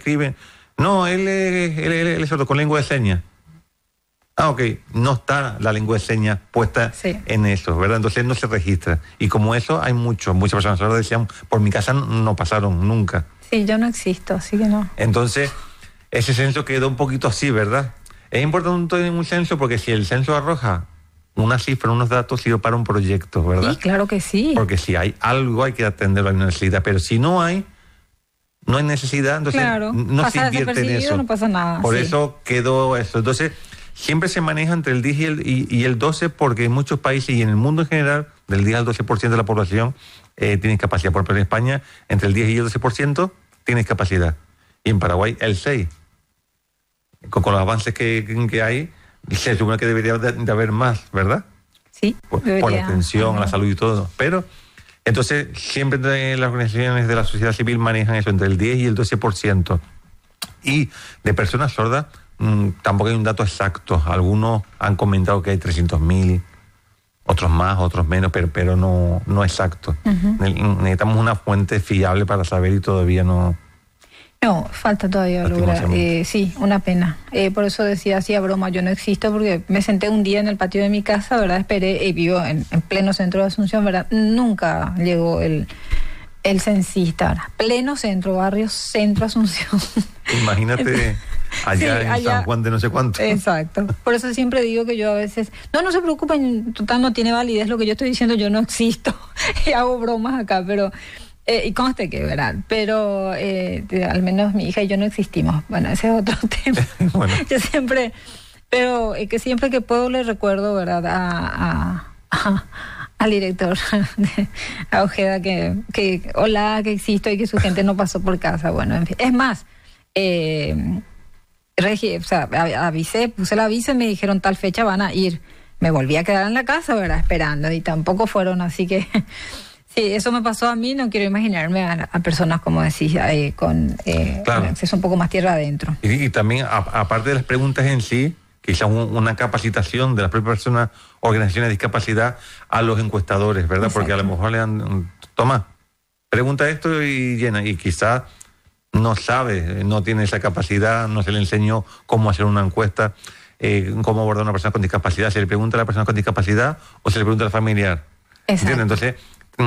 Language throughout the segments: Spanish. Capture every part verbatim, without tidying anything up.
escriben, no, él es, él, él, él es sordo con lengua de señas. Ah, ok, no está la lengua de señas puesta sí. en eso, ¿verdad? Entonces no se registra. Y como eso hay muchos, muchas personas sordas decían, por mi casa no pasaron nunca. Sí, yo no existo, así que no. Entonces, ese censo quedó un poquito así, ¿verdad? Es importante un censo porque si el censo arroja una cifra, unos datos, sirve para un proyecto, ¿verdad? Sí, claro que sí. Porque si hay algo hay que atenderlo, hay una necesidad, pero si no hay, no hay necesidad, entonces claro. no pasa se invierte en eso. No pasa nada. Por sí. eso quedó eso. Entonces, siempre se maneja entre el diez y el, y, y el doce porque en muchos países y en el mundo en general, del diez al doce por ciento de la población eh, tiene discapacidad. Por ejemplo, en España, entre el diez y el doce por ciento tiene discapacidad. Y en Paraguay, el seis por ciento. Con, con los avances que, que hay, se supone que debería de, de haber más, ¿verdad? Sí, por, por la atención, la salud y todo. Pero, entonces, siempre las organizaciones de la sociedad civil manejan eso entre el diez y el doce por ciento. Y de personas sordas, mmm, tampoco hay un dato exacto. Algunos han comentado que hay trescientos mil, otros más, otros menos, pero, pero no, no exacto. Uh-huh. Necesitamos una fuente fiable para saber y todavía no... No, falta todavía lograr. Eh, sí, una pena. Eh, por eso decía, hacía broma, yo no existo, porque me senté un día en el patio de mi casa, ¿verdad? Esperé, y vivo en, en pleno centro de Asunción, ¿verdad? Nunca llegó el, el censista, ¿verdad? Pleno centro, barrio centro Asunción. Imagínate allá sí, en allá, San Juan de no sé cuánto. Exacto. Por eso siempre digo que yo a veces, no, no se preocupen, total no tiene validez lo que yo estoy diciendo, yo no existo. Y hago bromas acá, pero... Eh, y conste que, ¿verdad? Pero eh, al menos mi hija y yo no existimos. Bueno, ese es otro tema. Bueno. Yo siempre, pero eh, que siempre que puedo le recuerdo, ¿verdad? A, a, a, al director, de, a Ojeda, que, que hola, que existo y que su gente no pasó por casa. Bueno, en fin. Es más, eh, regi, o sea, avisé, puse el aviso y me dijeron tal fecha van a ir. Me volví a quedar en la casa, ¿verdad? Esperando y tampoco fueron, así que... Sí, eso me pasó a mí, no quiero imaginarme a, a personas, como decís, eh, con eh, claro. acceso un poco más tierra adentro. Y, y también, a, aparte de las preguntas en sí, quizás un, una capacitación de las propias personas, organizaciones de discapacidad, a los encuestadores, ¿verdad? Exacto. Porque a lo mejor le dan, toma, pregunta esto y llena, y quizás no sabe, no tiene esa capacidad, no se le enseñó cómo hacer una encuesta, eh, cómo abordar a una persona con discapacidad, se le pregunta a la persona con discapacidad o se le pregunta al familiar. Exacto. Entonces...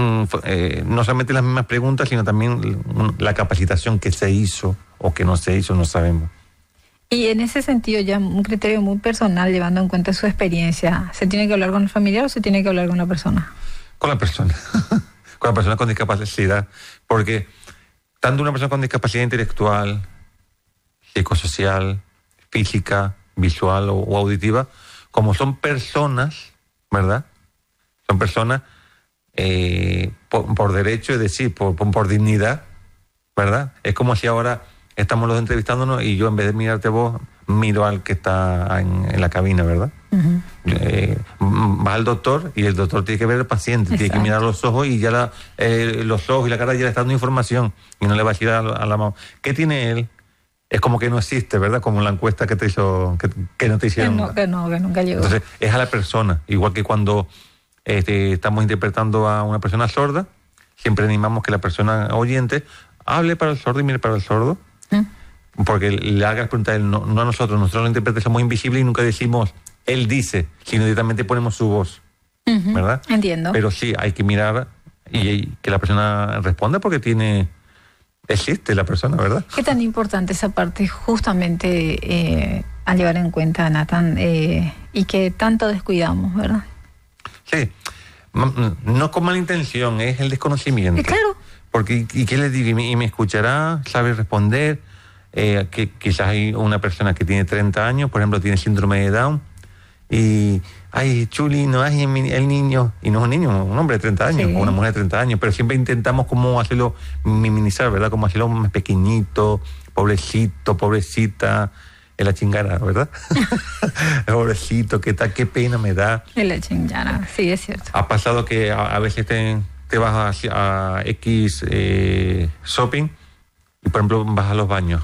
Eh, no solamente las mismas preguntas, sino también la capacitación que se hizo o que no se hizo, no sabemos. Y en ese sentido, ya un criterio muy personal, llevando en cuenta su experiencia, ¿se tiene que hablar con el familiar o se tiene que hablar con la persona? Con la persona, con la persona con discapacidad, porque tanto una persona con discapacidad intelectual, psicosocial, física, visual o, o auditiva, como son personas, ¿verdad? Son personas Eh, por, por derecho, es decir, por, por, por dignidad, ¿verdad? Es como si ahora estamos los entrevistándonos y yo en vez de mirarte a vos, miro al que está en, en la cabina, ¿verdad? Uh-huh. Eh, va al doctor y el doctor tiene que ver al paciente, Exacto. tiene que mirar los ojos y ya la, eh, los ojos y la cara ya le está dando información y no le va a decir a, a la mano, ¿qué tiene él? Es como que no existe, ¿verdad? Como la encuesta que te hizo, que, que no te hicieron. Que no, que no, que nunca llegó. Entonces, es a la persona, igual que cuando... Este, estamos interpretando a una persona sorda, siempre animamos que la persona oyente hable para el sordo y mire para el sordo, ¿Mm? Porque le haga las preguntas a él, no, no a nosotros. Nosotros los intérpretes somos invisibles y nunca decimos él dice, sino directamente ponemos su voz, uh-huh. ¿verdad? Entiendo. Pero sí, hay que mirar y, y que la persona responda porque tiene, existe la persona, ¿verdad? ¿Qué tan importante esa parte justamente eh, a llevar en cuenta, Nathan, eh, y que tanto descuidamos, ¿verdad? Sí, no con mala intención, es el desconocimiento. Claro. Porque, ¿y qué le digo? Y me escuchará, sabe responder, eh, que quizás hay una persona que tiene treinta años, por ejemplo, tiene síndrome de Down, y, ay, Chuli, no es el niño, y no es un niño, un hombre de treinta años, sí. o una mujer de treinta años, pero siempre intentamos como hacerlo, minimizar, ¿verdad? Como hacerlo más pequeñito, pobrecito, pobrecita, en la chingada, ¿verdad? Pobrecito, ¿qué tal? Qué pena me da. En la chingada, sí, es cierto. Ha pasado que a, a veces te, te vas a, a X eh, shopping y, por ejemplo, vas a los baños.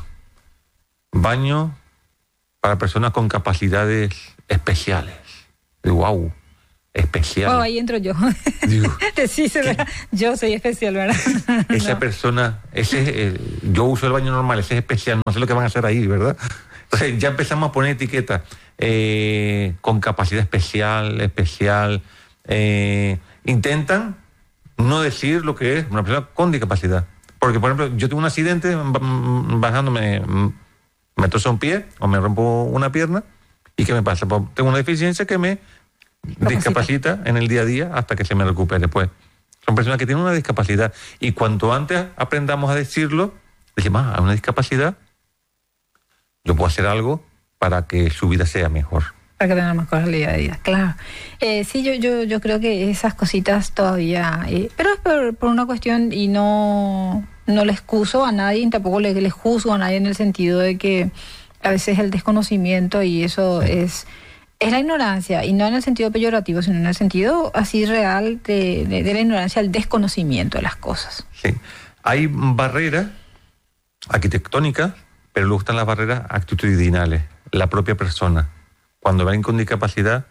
Baños para personas con capacidades especiales. Y wow. especial. Oh, ahí entro yo. Digo, Sí, se verá. Yo soy especial, ¿verdad? esa No. persona, ese, eh, yo uso el baño normal, ese es especial, no sé lo que van a hacer ahí, ¿verdad? Entonces ya empezamos a poner etiquetas eh, con capacidad especial, especial. Eh, intentan no decir lo que es una persona con discapacidad. Porque, por ejemplo, yo tuve un accidente bajándome, me torzo un pie o me rompo una pierna. ¿Y qué me pasa? Pues tengo una deficiencia que me discapacita en el día a día hasta que se me recupere. Pues son personas que tienen una discapacidad. Y cuanto antes aprendamos a decirlo, decimos, ah, hay una discapacidad, yo puedo hacer algo para que su vida sea mejor. Para que tengan más calidad de vida, claro. Eh, sí, yo, yo, yo creo que esas cositas todavía... Eh, pero es por, por una cuestión, y no, no le excuso a nadie, tampoco le, le juzgo a nadie en el sentido de que a veces el desconocimiento y eso sí. es, es la ignorancia, y no en el sentido peyorativo, sino en el sentido así real de, de, de la ignorancia, el desconocimiento de las cosas. Sí, hay barreras arquitectónicas, pero luego están las barreras actitudinales, la propia persona. Cuando va alguien con discapacidad,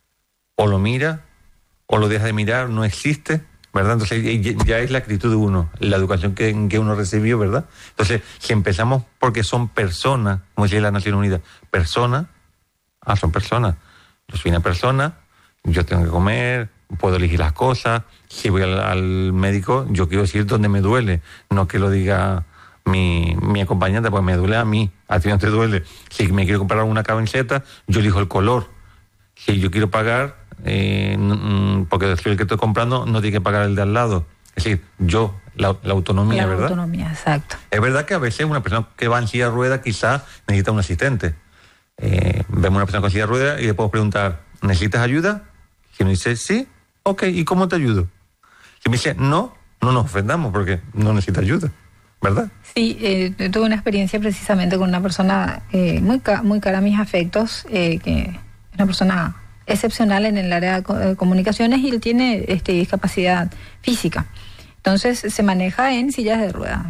o lo mira, o lo deja de mirar, no existe, ¿verdad? Entonces ya es la actitud de uno, la educación que, que uno recibió, ¿verdad? Entonces, si empezamos porque son personas, como decía la Nación Unida, personas, ah, son personas. Yo soy una persona, yo tengo que comer, puedo elegir las cosas. Si voy al, al médico, yo quiero decir dónde me duele, no que lo diga mi, mi acompañante, pues me duele a mí, a ti no te duele. Si me quiero comprar una camiseta, yo elijo el color. Si yo quiero pagar, eh, porque soy el que estoy comprando, no tiene que pagar el de al lado. Es decir, yo, la, la autonomía, la ¿verdad? La autonomía, exacto. Es verdad que a veces una persona que va en silla de ruedas quizás necesita un asistente. Eh, vemos una persona con silla de ruedas y le podemos preguntar, ¿necesitas ayuda? Si me dice, sí, ok, ¿y cómo te ayudo? Si me dice, no, no nos ofendamos porque no necesita ayuda, ¿verdad? Sí, eh, tuve una experiencia precisamente con una persona eh, muy, ca muy cara a mis afectos, eh, que es una persona excepcional en el área de co eh, comunicaciones, y él tiene este, discapacidad física. Entonces se maneja en sillas de ruedas.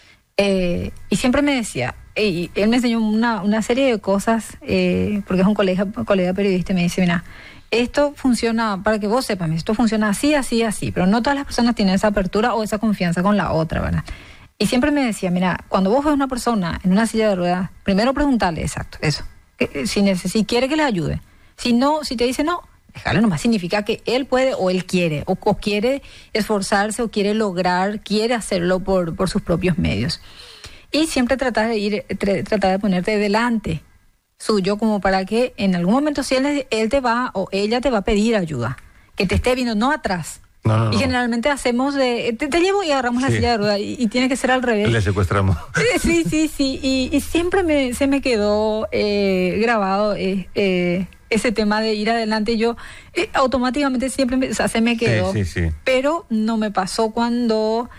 Eh, y siempre me decía, y él me enseñó una, una serie de cosas, eh, porque es un colega, colega periodista, y me dice, mira, esto funciona, para que vos sepas, esto funciona así, así, así, pero no todas las personas tienen esa apertura o esa confianza con la otra, ¿verdad? Y siempre me decía, mira, cuando vos ves a una persona en una silla de ruedas, primero preguntarle, exacto, eso, si, si quiere que le ayude. Si no, si te dice no, déjalo nomás, significa que él puede o él quiere, o, o quiere esforzarse, o quiere lograr, quiere hacerlo por, por sus propios medios. Y siempre tratar de ir, tratar de ponerte delante suyo, como para que en algún momento si él, él te va o ella te va a pedir ayuda, que te esté viendo, no atrás. No, no, y no. Generalmente hacemos de, te, te llevo y agarramos sí. la silla de ruedas, y, y tiene que ser al revés. Le secuestramos. Sí, sí, sí, y, y siempre me, se me quedó eh, grabado eh, eh, ese tema de ir adelante. Yo eh, automáticamente siempre me, o sea, se me quedó, sí, sí, sí. Pero no me pasó cuando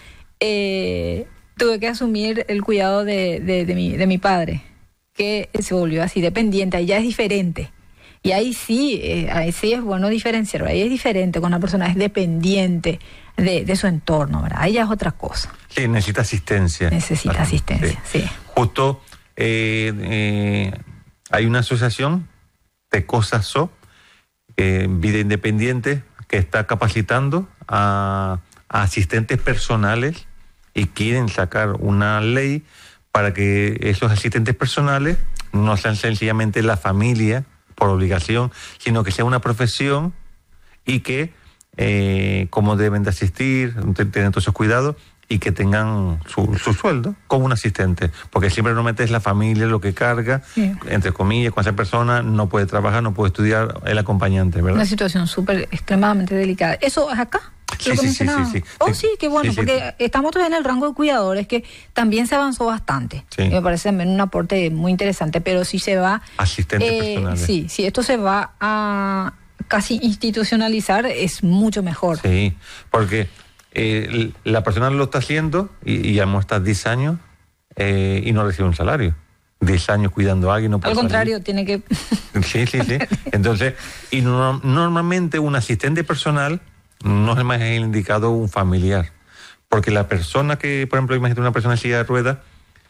eh, tuve que asumir el cuidado de, de, de, mi, de mi padre, que se volvió así dependiente. Ahí ya es diferente. Y ahí sí, eh, ahí sí es bueno diferenciar. Ahí es diferente cuando una persona es dependiente de, de su entorno, ¿verdad? Ahí ya es otra cosa. Sí, necesita asistencia. Necesita Así, asistencia, sí. sí. Justo eh, eh, hay una asociación, TECOSASO, eh, Vida Independiente, que está capacitando a, a asistentes personales, y quieren sacar una ley para que esos asistentes personales no sean sencillamente la familia por obligación, sino que sea una profesión, y que eh, como deben de asistir, tener todos esos cuidados, y que tengan su, su sueldo como un asistente, porque siempre no metes la familia lo que carga, sí. entre comillas, con esa persona no puede trabajar, no puede estudiar, el acompañante, ¿verdad? Una situación súper extremadamente delicada. ¿Eso es acá? Sí, sí, sí, sí, sí. Oh, sí, qué bueno, sí, sí, porque sí. estamos todavía en el rango de cuidadores, que también se avanzó bastante. Sí. Me parece también un aporte muy interesante, pero si se va... Asistentes eh, personales. Sí, si esto se va a casi institucionalizar, es mucho mejor. Sí, porque eh, la persona lo está haciendo y, y ya está diez años eh, y no recibe un salario. diez años cuidando a alguien, no puede Al contrario, salir. Tiene que... Sí, sí, sí. Entonces, y no, normalmente un asistente personal no es más indicado un familiar, porque la persona que, por ejemplo, imagínate una persona en silla de ruedas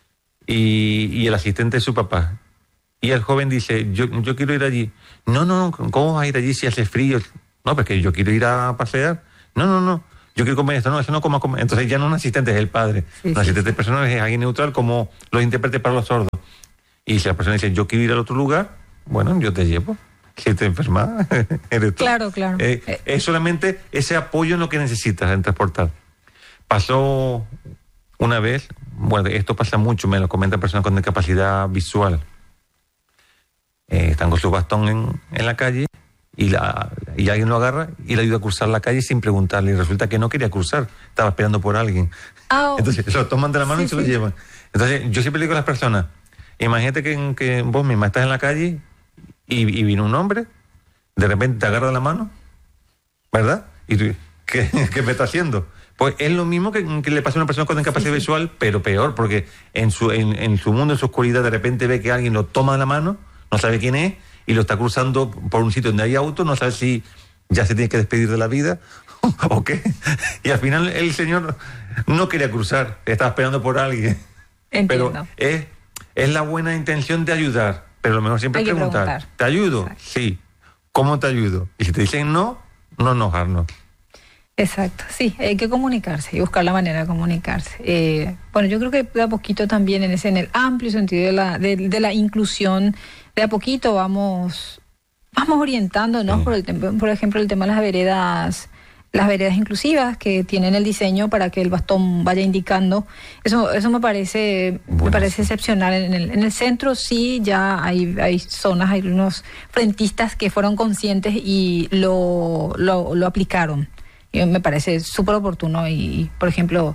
y, y el asistente es su papá, y el joven dice, yo, yo quiero ir allí. No, no, ¿cómo vas a ir allí si hace frío? No, porque yo quiero ir a pasear. No, no, no. Yo quiero comer esto. No, eso no coma comer. Entonces ya no es un asistente, es el padre. Sí, un sí. asistente personal es alguien neutral como los intérpretes para los sordos. Y si la persona dice, yo quiero ir al otro lugar, bueno, yo te llevo. Si te enfermas, eres tú. Claro, claro. Eh, eh. Es solamente ese apoyo en lo que necesitas en transportar. Pasó una vez, bueno, esto pasa mucho, me lo comentan personas con discapacidad visual. Eh, están con su bastón en, en la calle y, la, y alguien lo agarra y le ayuda a cruzar la calle sin preguntarle. Y resulta que no quería cruzar, estaba esperando por alguien. Oh. Entonces se lo toman de la mano sí, y se sí. lo llevan. Entonces yo siempre le digo a las personas, imagínate que, que vos misma estás en la calle y, y vino un hombre, de repente te agarra la mano, ¿verdad? Y tú, ¿qué, qué me está haciendo? Pues es lo mismo que, que le pasa a una persona con discapacidad sí, sí. visual, pero peor, porque en su, en, en su mundo, en su oscuridad, de repente ve que alguien lo toma de la mano, no sabe quién es, y lo está cruzando por un sitio donde hay autos, no sabe si ya se tiene que despedir de la vida o qué. Y al final el señor no quería cruzar, estaba esperando por alguien. Entiendo. Pero es, es la buena intención de ayudar, pero lo mejor siempre es preguntar, preguntar. ¿Te ayudo? Exacto. Sí. ¿Cómo te ayudo? Y si te dicen no, no enojarnos. Exacto, sí, hay que comunicarse y buscar la manera de comunicarse. Eh, bueno, yo creo que de a poquito también en ese, en el amplio sentido de la, de, de la inclusión, de a poquito vamos, vamos orientándonos, sí. por, el, por ejemplo, el tema de las veredas, las veredas inclusivas que tienen el diseño para que el bastón vaya indicando. Eso, eso me parece, bueno, me parece sí. excepcional. En el, en el centro sí ya hay, hay zonas, hay unos frentistas que fueron conscientes y lo, lo, lo aplicaron. Y me parece súper oportuno y, por ejemplo,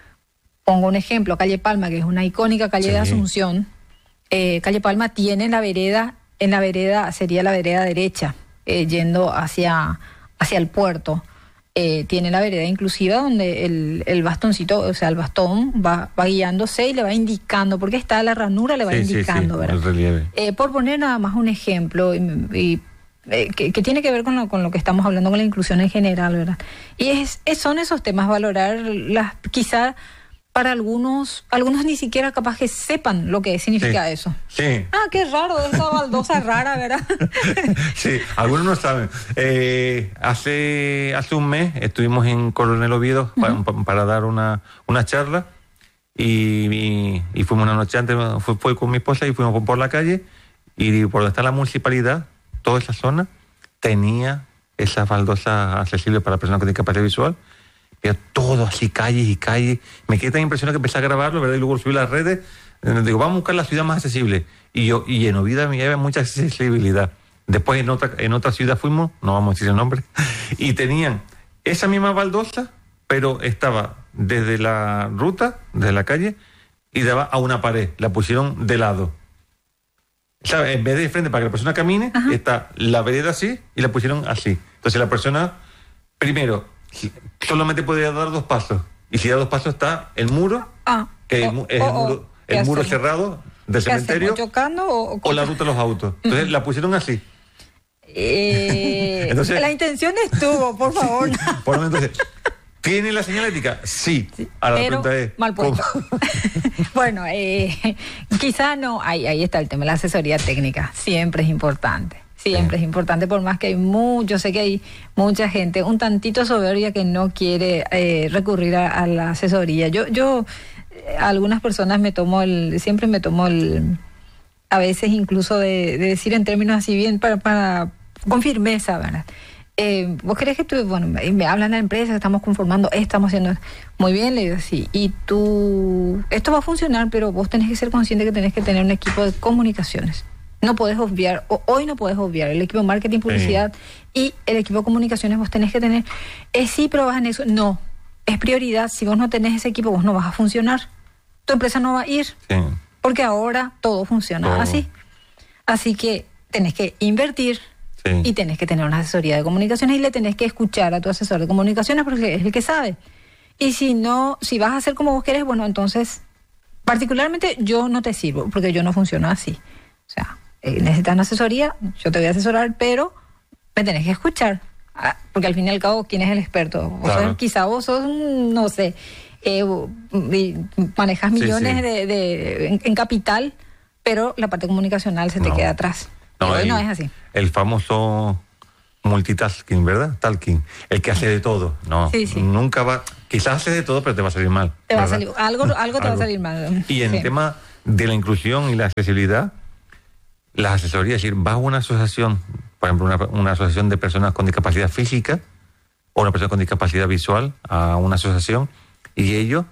pongo un ejemplo, Calle Palma, que es una icónica calle sí. de Asunción. Eh, Calle Palma tiene la vereda, en la vereda, sería la vereda derecha, eh, yendo hacia, hacia el puerto. Eh, tiene la vereda inclusiva donde el, el bastoncito, o sea, el bastón va, va guiándose y le va indicando, porque está la ranura, le va sí, indicando, sí, sí, ¿verdad? El relieve. Eh, por poner nada más un ejemplo, y, y Eh, que, que tiene que ver con lo, con lo que estamos hablando, con la inclusión en general, ¿verdad? Y es, es, son esos temas, valorar las, quizá para algunos, algunos ni siquiera capaz que sepan lo que significa sí, eso. Sí. Ah, qué raro, esa baldosa rara, ¿verdad? Sí, algunos no saben. Eh, hace, hace un mes estuvimos en Coronel Oviedo uh-huh. para, para dar una, una charla y, y, y fuimos una noche antes, fue, fue con mi esposa y fuimos por la calle y por donde está la municipalidad, toda esa zona tenía esas baldosas accesibles para personas con discapacidad visual. Pero todo así, calles y calles. Me quedé tan impresionado que empecé a grabarlo, ¿verdad? Y luego subí las redes. Digo, vamos a buscar la ciudad más accesible. Y yo y en Oviedo me había mucha accesibilidad. Después en otra, en otra ciudad fuimos, no vamos a decir el nombre, y tenían esa misma baldosa, pero estaba desde la ruta, desde la calle, y daba a una pared. La pusieron de lado. ¿Sabes? En vez de frente para que la persona camine, ajá. está la vereda así y la pusieron así. Entonces la persona, primero, solamente podía dar dos pasos. Y si da dos pasos está el muro, ah, que oh, es el oh, muro, el muro cerrado del cementerio, ¿chocando o, o la ruta de los autos. Entonces uh-huh. la pusieron así. Eh, Entonces, la intención estuvo, por favor. Por lo menos, entonces, ¿tiene la señalética? Sí. sí Ahora pero la pregunta es, mal puesto. Bueno, eh, quizá no, ahí, ahí está el tema, la asesoría técnica, siempre es importante, siempre sí. es importante, por más que hay mucho, sé que hay mucha gente un tantito soberbia que no quiere eh, recurrir a, a la asesoría. Yo, yo, eh, algunas personas me tomo el, siempre me tomo el, a veces incluso de, de decir en términos así bien, para, para con firmeza, ¿verdad? Eh, ¿Vos crees que tú, bueno, me, me hablan de la empresa, estamos conformando, estamos haciendo muy bien? Le digo, sí, y tú, esto va a funcionar, pero vos tenés que ser consciente que tenés que tener un equipo de comunicaciones. No podés obviar, o, hoy no podés obviar el equipo de marketing, publicidad sí. y el equipo de comunicaciones vos tenés que tener. Eh, sí, pero vas en eso. No, es prioridad. Si vos no tenés ese equipo, vos no vas a funcionar. Tu empresa no va a ir, sí. porque ahora todo funciona oh. así. Así que tenés que invertir. Sí. Y tenés que tener una asesoría de comunicaciones y le tenés que escuchar a tu asesor de comunicaciones porque es el que sabe. Y si no, si vas a hacer como vos querés, bueno, entonces, particularmente yo no te sirvo porque yo no funciono así. O sea, eh, necesitas una asesoría, yo te voy a asesorar, pero me tenés que escuchar. Ah, porque al fin y al cabo, ¿quién es el experto? O claro. sea, quizá vos sos, no sé, eh, manejas millones sí, sí. de, de en, en capital, pero la parte comunicacional se te no. queda atrás. No, Pero el, no es así. El famoso multitasking, ¿verdad? Talking, el que hace de todo. No, sí, sí. nunca va, quizás hace de todo, pero te va a salir mal. Te va a ¿verdad? salir, algo, algo te va a salir mal. Y en Sí. el tema de la inclusión y la accesibilidad, las asesorías, es decir, vas a una asociación, por ejemplo, una, una asociación de personas con discapacidad física o una persona con discapacidad visual a una asociación y ellos,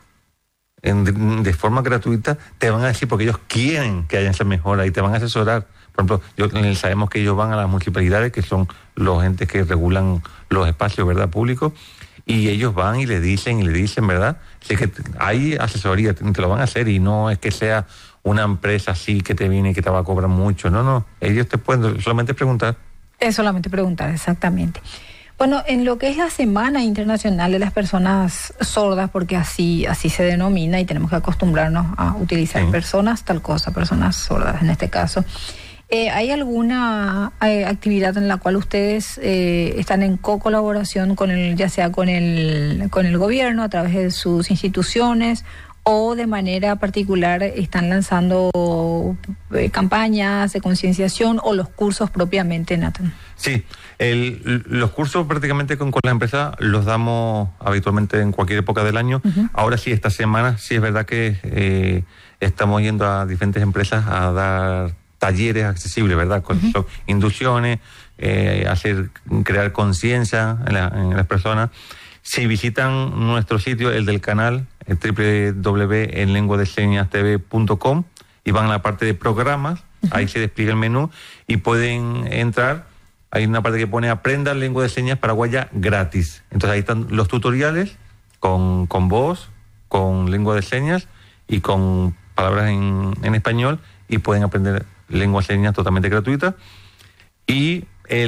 en, de forma gratuita, te van a decir, porque ellos quieren que haya esa mejora y te van a asesorar. Por ejemplo, yo, sabemos que ellos van a las municipalidades, que son los entes que regulan los espacios, ¿verdad?, públicos, y ellos van y le dicen, y le dicen, ¿verdad?, sí, que hay asesoría, te, te lo van a hacer, y no es que sea una empresa así que te viene y que te va a cobrar mucho. No, no, ellos te pueden solamente preguntar. Es solamente preguntar, exactamente. Bueno, en lo que es la Semana Internacional de las Personas Sordas, porque así, así se denomina y tenemos que acostumbrarnos a utilizar sí. personas, tal cosa, personas sordas en este caso. Eh, ¿Hay alguna eh, actividad en la cual ustedes eh, están en co-colaboración con el, ya sea con el, con el gobierno a través de sus instituciones o de manera particular están lanzando eh, campañas de concienciación o los cursos propiamente, Nathan? Sí, el, los cursos prácticamente con, con la empresa los damos habitualmente en cualquier época del año. Uh-huh. Ahora sí, esta semana sí es verdad que eh, estamos yendo a diferentes empresas a dar talleres accesibles, ¿verdad? Con uh-huh. inducciones, eh, hacer, crear conciencia en, la, en las personas. Si visitan nuestro sitio, el del canal, el doble u doble u doble u punto en lengua de señas t v punto com, y van a la parte de programas, uh-huh. ahí se despliega el menú y pueden entrar. Hay una parte que pone Aprenda lengua de señas paraguaya gratis. Entonces ahí están los tutoriales con, con voz, con lengua de señas y con palabras en, en español, y pueden aprender lengua de señas totalmente gratuita. Y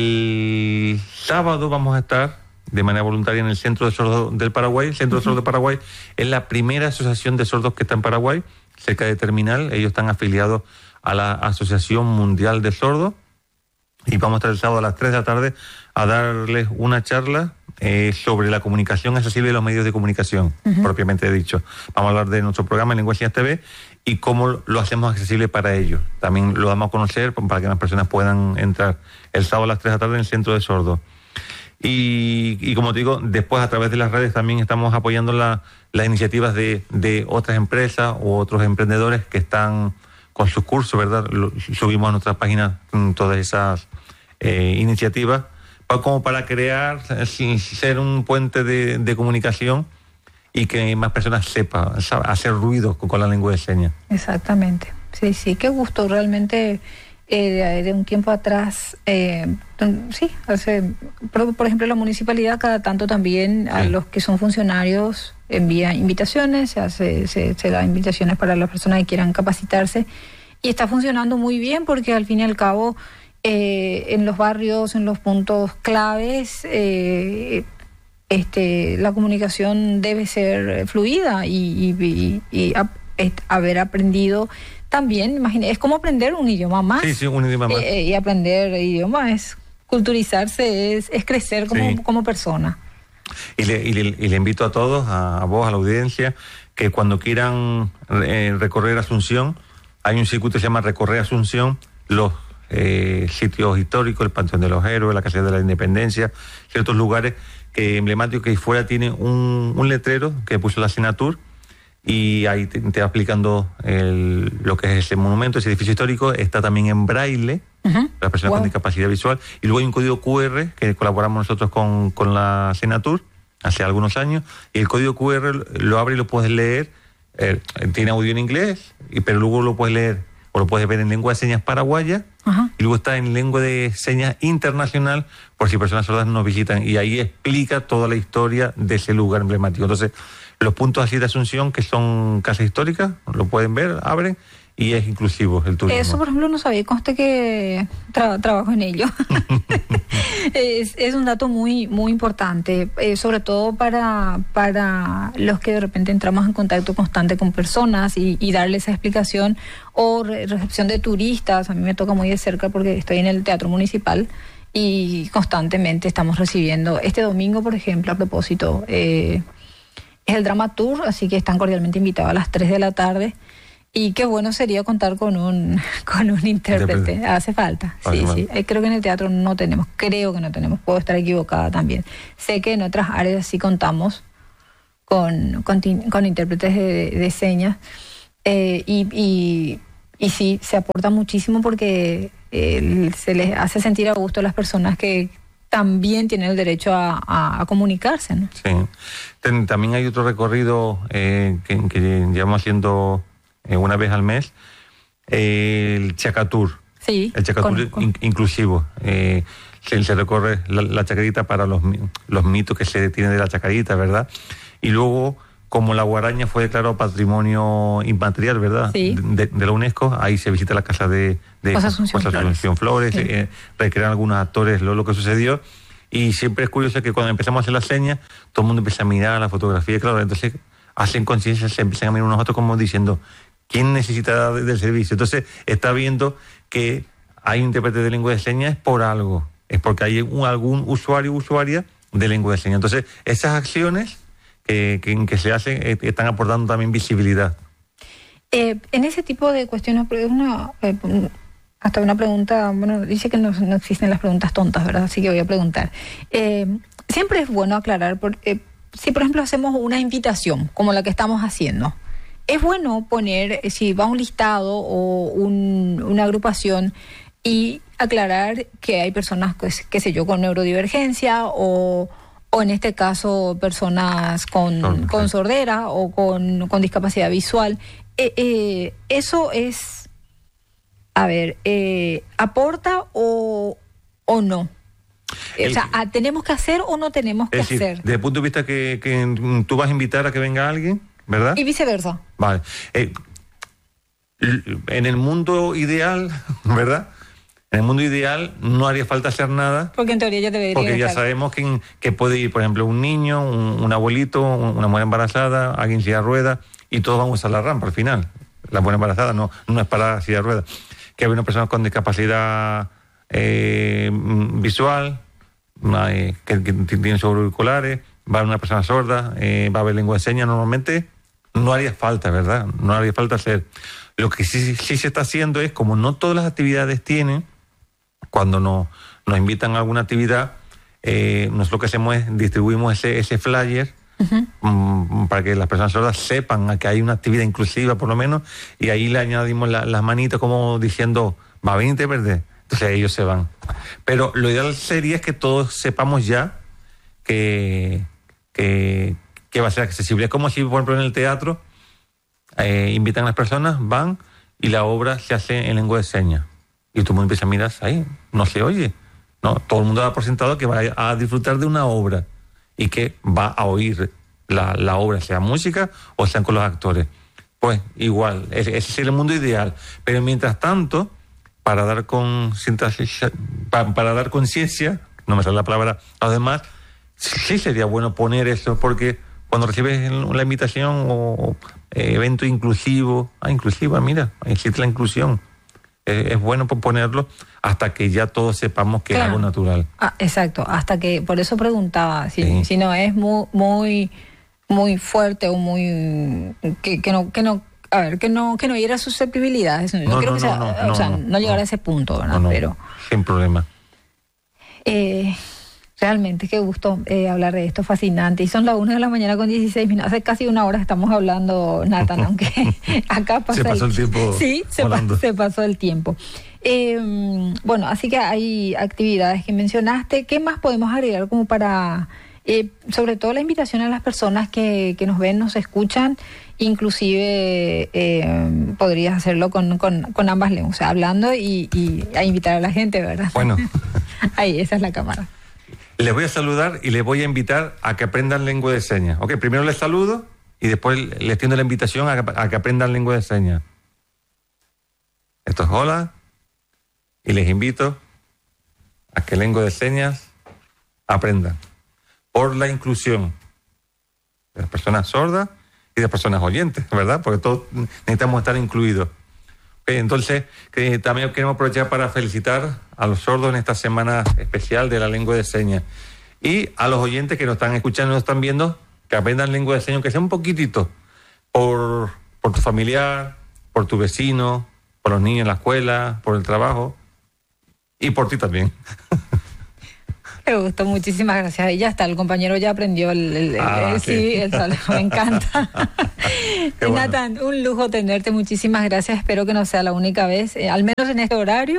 el sábado vamos a estar de manera voluntaria en el Centro de Sordos del Paraguay. El Centro uh-huh. de Sordos de Paraguay es la primera asociación de sordos que está en Paraguay, cerca de Terminal. Ellos están afiliados a la Asociación Mundial de Sordos. Y vamos a estar el sábado a las tres de la tarde a darles una charla eh, sobre la comunicación accesible de los medios de comunicación, uh-huh. propiamente dicho. Vamos a hablar de nuestro programa en Lengua de Señas T V y cómo lo hacemos accesible para ellos. También lo damos a conocer para que las personas puedan entrar el sábado a las tres de la tarde en el Centro de Sordos. Y, y como te digo, después a través de las redes también estamos apoyando la, las iniciativas de, de otras empresas u otros emprendedores que están con sus cursos, ¿verdad? Lo, subimos a nuestra página todas esas eh, iniciativas para, como para crear, ser un puente de, de comunicación y que más personas sepan hacer ruido con, con la lengua de señas. Exactamente. Sí, sí, qué gusto realmente. Eh, de, de un tiempo atrás, eh, sí, hace, por, por ejemplo, la municipalidad cada tanto también a sí. los que son funcionarios envía invitaciones, se hace, se, se da invitaciones para las personas que quieran capacitarse, y está funcionando muy bien porque al fin y al cabo eh, en los barrios, en los puntos claves, eh, este, la comunicación debe ser fluida y, y, y, y a, est, haber aprendido también, imagínate, es como aprender un idioma más. Sí, sí, un idioma más. Eh, y aprender idioma es culturizarse, es, es crecer como, sí. como persona. Y le, y, le, y le invito a todos, a, a vos, a la audiencia, que cuando quieran eh, recorrer Asunción, hay un circuito que se llama Recorrer Asunción, los eh, sitios históricos, el Panteón de los Héroes, la Casa de la Independencia, ciertos lugares que emblemáticos, que fuera tiene un, un letrero que puso la Senatur, y ahí te, te va explicando el, lo que es ese monumento, ese edificio histórico. Está también en braille, uh-huh. para las personas wow. con discapacidad visual, y luego hay un código cu erre que colaboramos nosotros con, con la Senatur hace algunos años, y el código cu erre lo abre y lo puedes leer, eh, tiene audio en inglés, y, pero luego lo puedes leer o lo puedes ver en lengua de señas paraguaya, uh-huh. y luego está en lengua de señas internacional por si personas sordas nos visitan, y ahí explica toda la historia de ese lugar emblemático. Entonces, los puntos así de Asunción, que son casas históricas, lo pueden ver, abren, y es inclusivo el turismo. Eso, por ejemplo, no sabía, conste que tra- trabajo en ello. es, es un dato muy muy importante, eh, sobre todo para, para los que de repente entramos en contacto constante con personas y, y darles esa explicación, o re- recepción de turistas. A mí me toca muy de cerca porque estoy en el Teatro Municipal y constantemente estamos recibiendo. Este domingo, por ejemplo, a propósito, eh, es el Drama Tour, así que están cordialmente invitados a las tres de la tarde. Y qué bueno sería contar con un con un intérprete. Intérprete. Hace falta. Sí, Hace sí. Mal. Creo que en el teatro no tenemos. Creo que no tenemos. Puedo estar equivocada también. Sé que en otras áreas sí contamos con, con, con intérpretes de, de señas. Eh, y, y, y sí, se aporta muchísimo porque eh, se les hace sentir a gusto a las personas que también tienen el derecho a, a, a comunicarse, ¿no? Sí. Ten, también hay otro recorrido eh, que, que llevamos haciendo... Eh, una vez al mes, eh, el Chacatur. Sí, el Chacatur in, inclusivo. Eh, se, se recorre la, la chacarita para los, los mitos que se tienen de la chacarita, ¿verdad? Y luego, como la guaraña fue declarado patrimonio inmaterial, ¿verdad? Sí. De, de la UNESCO, ahí se visita la casa de, de José Asunción José Asunción Flores, Flores sí. eh, recrean algunos actores lo, lo que sucedió. Y siempre es curioso que cuando empezamos a hacer la seña, todo el mundo empieza a mirar la fotografía, claro, entonces hacen conciencia, se empiezan a mirar unos otros como diciendo... ¿Quién necesita del servicio? Entonces, está viendo que hay un intérprete de lengua de señas por algo. Es porque hay un, algún usuario o usuaria de lengua de señas. Entonces, esas acciones que, que, que se hacen eh, están aportando también visibilidad. Eh, en ese tipo de cuestiones, una, eh, hasta una pregunta, bueno, dice que no, no existen las preguntas tontas, ¿verdad? Así que voy a preguntar. Eh, siempre es bueno aclarar, por, eh, si por ejemplo hacemos una invitación, como la que estamos haciendo, es bueno poner, si va un listado o un, una agrupación, y aclarar que hay personas, pues, qué sé yo, con neurodivergencia o, o en este caso personas con, Sorda. con sordera o con, con discapacidad visual. Eh, eh, eso es, a ver, eh, ¿aporta o, o no? El, o sea, ¿tenemos que hacer o no tenemos que decir, hacer? Desde el punto de vista que, que tú vas a invitar a que venga alguien, ¿verdad? Y viceversa. Vale. Eh, en el mundo ideal, ¿verdad? En el mundo ideal no haría falta hacer nada. Porque en teoría ya debería Porque ya estar. sabemos que, que puede ir, por ejemplo, un niño, un, un abuelito, una mujer embarazada, alguien en silla de ruedas, y todos van a usar la rampa al final. La mujer embarazada no, no es para silla de ruedas. Que hay una persona con discapacidad eh, visual, hay, que, que tiene sus auriculares, va a haber una persona sorda, eh, va a haber lengua de señas. Normalmente no haría falta, ¿verdad? No haría falta hacer. Lo que sí, sí se está haciendo es, como no todas las actividades tienen, cuando nos, nos invitan a alguna actividad, eh, nosotros lo que hacemos es distribuimos ese, ese flyer uh-huh. um, para que las personas sordas sepan que hay una actividad inclusiva, por lo menos, y ahí le añadimos la, las manitas como diciendo, va a venir verde. Entonces ellos se van. Pero lo ideal sería es que todos sepamos ya que, que, que va a ser accesible. Es como si, por ejemplo, en el teatro eh, invitan a las personas, van y la obra se hace en lengua de señas. Y todo el mundo empieza a mirar ahí, no se oye. No, todo el mundo da por sentado que va a disfrutar de una obra y que va a oír la, la obra, sea música o sean con los actores. Pues igual, ese es el mundo ideal. Pero mientras tanto, para dar conciencia, para, para dar conciencia, no me sale la palabra, a los demás, sí sería bueno poner eso, porque cuando recibes la invitación o eh, evento inclusivo, ah, inclusiva, mira, existe la inclusión. Eh, es bueno ponerlo hasta que ya todos sepamos que claro. es algo natural. Ah, exacto, hasta que, por eso preguntaba, si, sí. si no es muy, muy, muy fuerte o muy, que, que no, que no, a ver, que no, que no hiera susceptibilidades. Yo no, creo no, que sea, no, o no, sea, no, no llegar no. a ese punto, ¿verdad? No, no, Pero sin problema. Eh, realmente qué gusto eh, hablar de esto, fascinante. Y son las una de la mañana con dieciséis minutos. Hace casi una hora estamos hablando, Nathan, aunque acá pasa se pasó el, el tiempo. Sí, se, pa se pasó el tiempo. Eh, bueno, así que hay actividades que mencionaste. ¿Qué más podemos agregar como para, eh, sobre todo la invitación a las personas que, que nos ven, nos escuchan? Inclusive eh, podrías hacerlo con, con, con ambas lenguas, o sea, hablando y, y a invitar a la gente, ¿verdad? Bueno. Ahí, esa es la cámara. Les voy a saludar y les voy a invitar a que aprendan lengua de señas. Ok, primero les saludo y después les extiendo la invitación a, a que aprendan lengua de señas. Esto es hola y les invito a que lengua de señas aprendan por la inclusión de las personas sordas y de las personas oyentes, ¿verdad? Porque todos necesitamos estar incluidos. Okay, entonces, que también queremos aprovechar para felicitar a los sordos en esta semana especial de la lengua de señas. Y a los oyentes que nos están escuchando y nos están viendo, que aprendan lengua de señas, que sea un poquitito, por, por tu familiar, por tu vecino, por los niños en la escuela, por el trabajo y por ti también. Me gustó, muchísimas gracias. Y ya está, el compañero ya aprendió el, el, ah, el, sí. sí, el salón, me encanta. Bueno. Nathan, un lujo tenerte, muchísimas gracias. Espero que no sea la única vez, eh, al menos en este horario.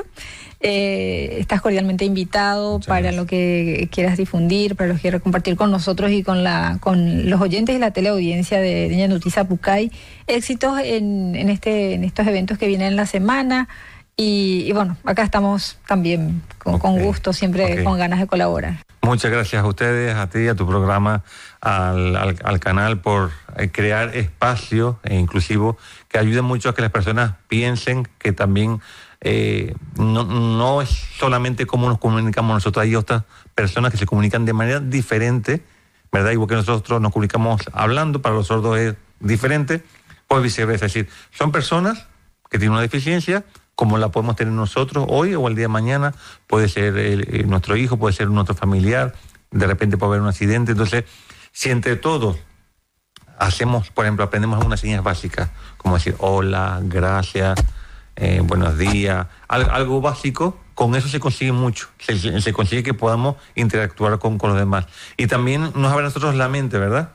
Eh, estás cordialmente invitado. Muchas para gracias. Lo que quieras difundir, para lo que quieras compartir con nosotros y con la con los oyentes y la teleaudiencia de Niña Noticia Pucay. Éxitos en, en, este, en estos eventos que vienen en la semana. Y, y bueno, acá estamos también con, okay. con gusto, siempre okay. con ganas de colaborar. Muchas gracias a ustedes, a ti, a tu programa, al, al, al canal por crear espacio e inclusivo que ayude mucho a que las personas piensen que también eh, no, no es solamente cómo nos comunicamos nosotros, hay otras personas que se comunican de manera diferente, ¿verdad? Igual que nosotros nos comunicamos hablando, para los sordos es diferente, pues viceversa, es decir, son personas que tienen una deficiencia, como la podemos tener nosotros hoy o el día de mañana, puede ser el, el, nuestro hijo, puede ser nuestro familiar, de repente puede haber un accidente. Entonces, si entre todos hacemos, por ejemplo, aprendemos algunas señas básicas, como decir hola, gracias, eh, buenos días, algo, algo básico, con eso se consigue mucho, se, se consigue que podamos interactuar con, con los demás. Y también nos abre a nosotros la mente, ¿verdad?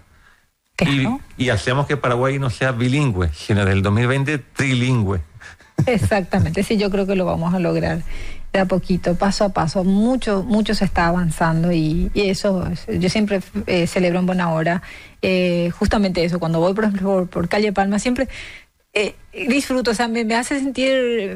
Claro. Y, y hacemos que Paraguay no sea bilingüe, sino del dos mil veinte trilingüe. Exactamente, sí, yo creo que lo vamos a lograr de a poquito, paso a paso. Mucho, mucho se está avanzando y, y eso, yo siempre eh, celebro en buena hora, eh, justamente eso, cuando voy, por ejemplo, por, por Calle Palma, siempre eh, disfruto, o sea, me, me hace sentir,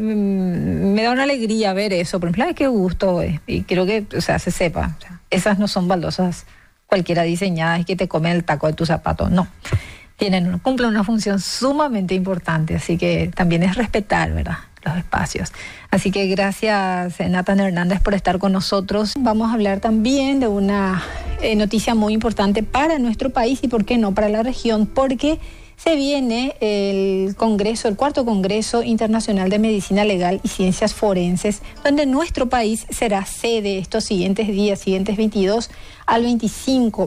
me da una alegría ver eso, por ejemplo, ay, qué gusto, eh, y quiero que, o sea, se sepa, o sea, esas no son baldosas cualquiera diseñadas y que te comen el taco de tu zapato, no. Tienen, cumplen una función sumamente importante, así que también es respetar, ¿verdad?, los espacios. Así que gracias, Nathan Hernández, por estar con nosotros. Vamos a hablar también de una eh, noticia muy importante para nuestro país y, ¿por qué no?, para la región, porque se viene el Congreso, el cuarto Congreso Internacional de Medicina Legal y Ciencias Forenses, donde nuestro país será sede estos siguientes días, siguientes veintidós al veinticinco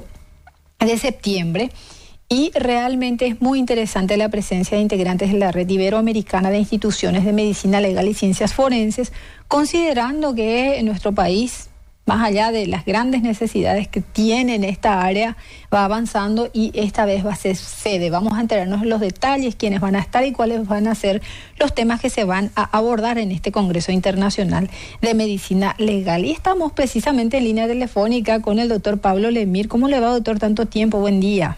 de septiembre. Y realmente es muy interesante la presencia de integrantes de la Red Iberoamericana de Instituciones de Medicina Legal y Ciencias Forenses, considerando que en nuestro país, más allá de las grandes necesidades que tiene en esta área, va avanzando y esta vez va a ser sede. Vamos a enterarnos de los detalles, quiénes van a estar y cuáles van a ser los temas que se van a abordar en este Congreso Internacional de Medicina Legal. Y estamos precisamente en línea telefónica con el doctor Pablo Lemir. ¿Cómo le va, doctor, tanto tiempo? Buen día.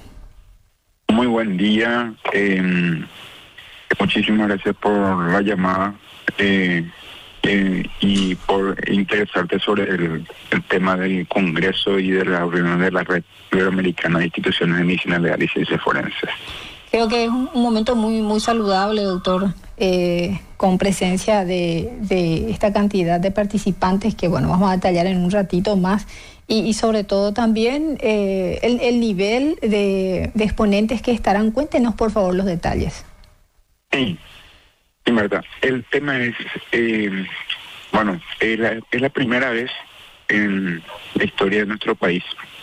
Muy buen día, eh, muchísimas gracias por la llamada eh, eh, y por interesarte sobre el, el tema del Congreso y de la reunión de la Red Iberoamericana de Instituciones de Medicina Legal y Ciencias Forenses. Creo que es un, un momento muy muy saludable, doctor, eh, con presencia de, de esta cantidad de participantes que, bueno, vamos a detallar en un ratito más. Y, y sobre todo también eh, el, el nivel de, de exponentes que estarán. Cuéntenos, por favor, los detalles. Sí, sí, Marta. El tema es, eh, bueno, es la, es la primera vez en la historia de nuestro país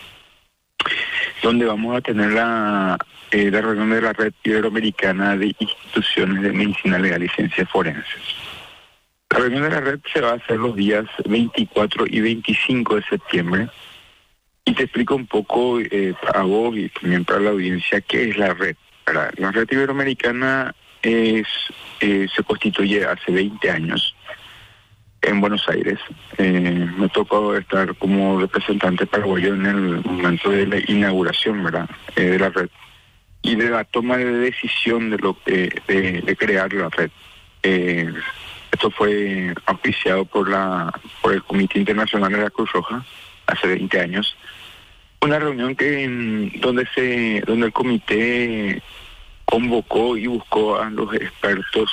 donde vamos a tener la, eh, la reunión de la Red Iberoamericana de Instituciones de Medicina Legal y Ciencias Forenses. La reunión de la red se va a hacer los días veinticuatro y veinticinco de septiembre. Y te explico un poco eh, a vos y también para la audiencia qué es la red. La Red Iberoamericana es, eh, se constituye hace veinte años en Buenos Aires. Eh, me tocó estar como representante paraguayo en el momento de la inauguración, ¿verdad?, eh, de la red y de la toma de decisión de, lo, de, de, de crear la red. Eh, Esto fue auspiciado por la por el Comité Internacional de la Cruz Roja hace veinte años. Una reunión que en, donde se donde el comité convocó y buscó a los expertos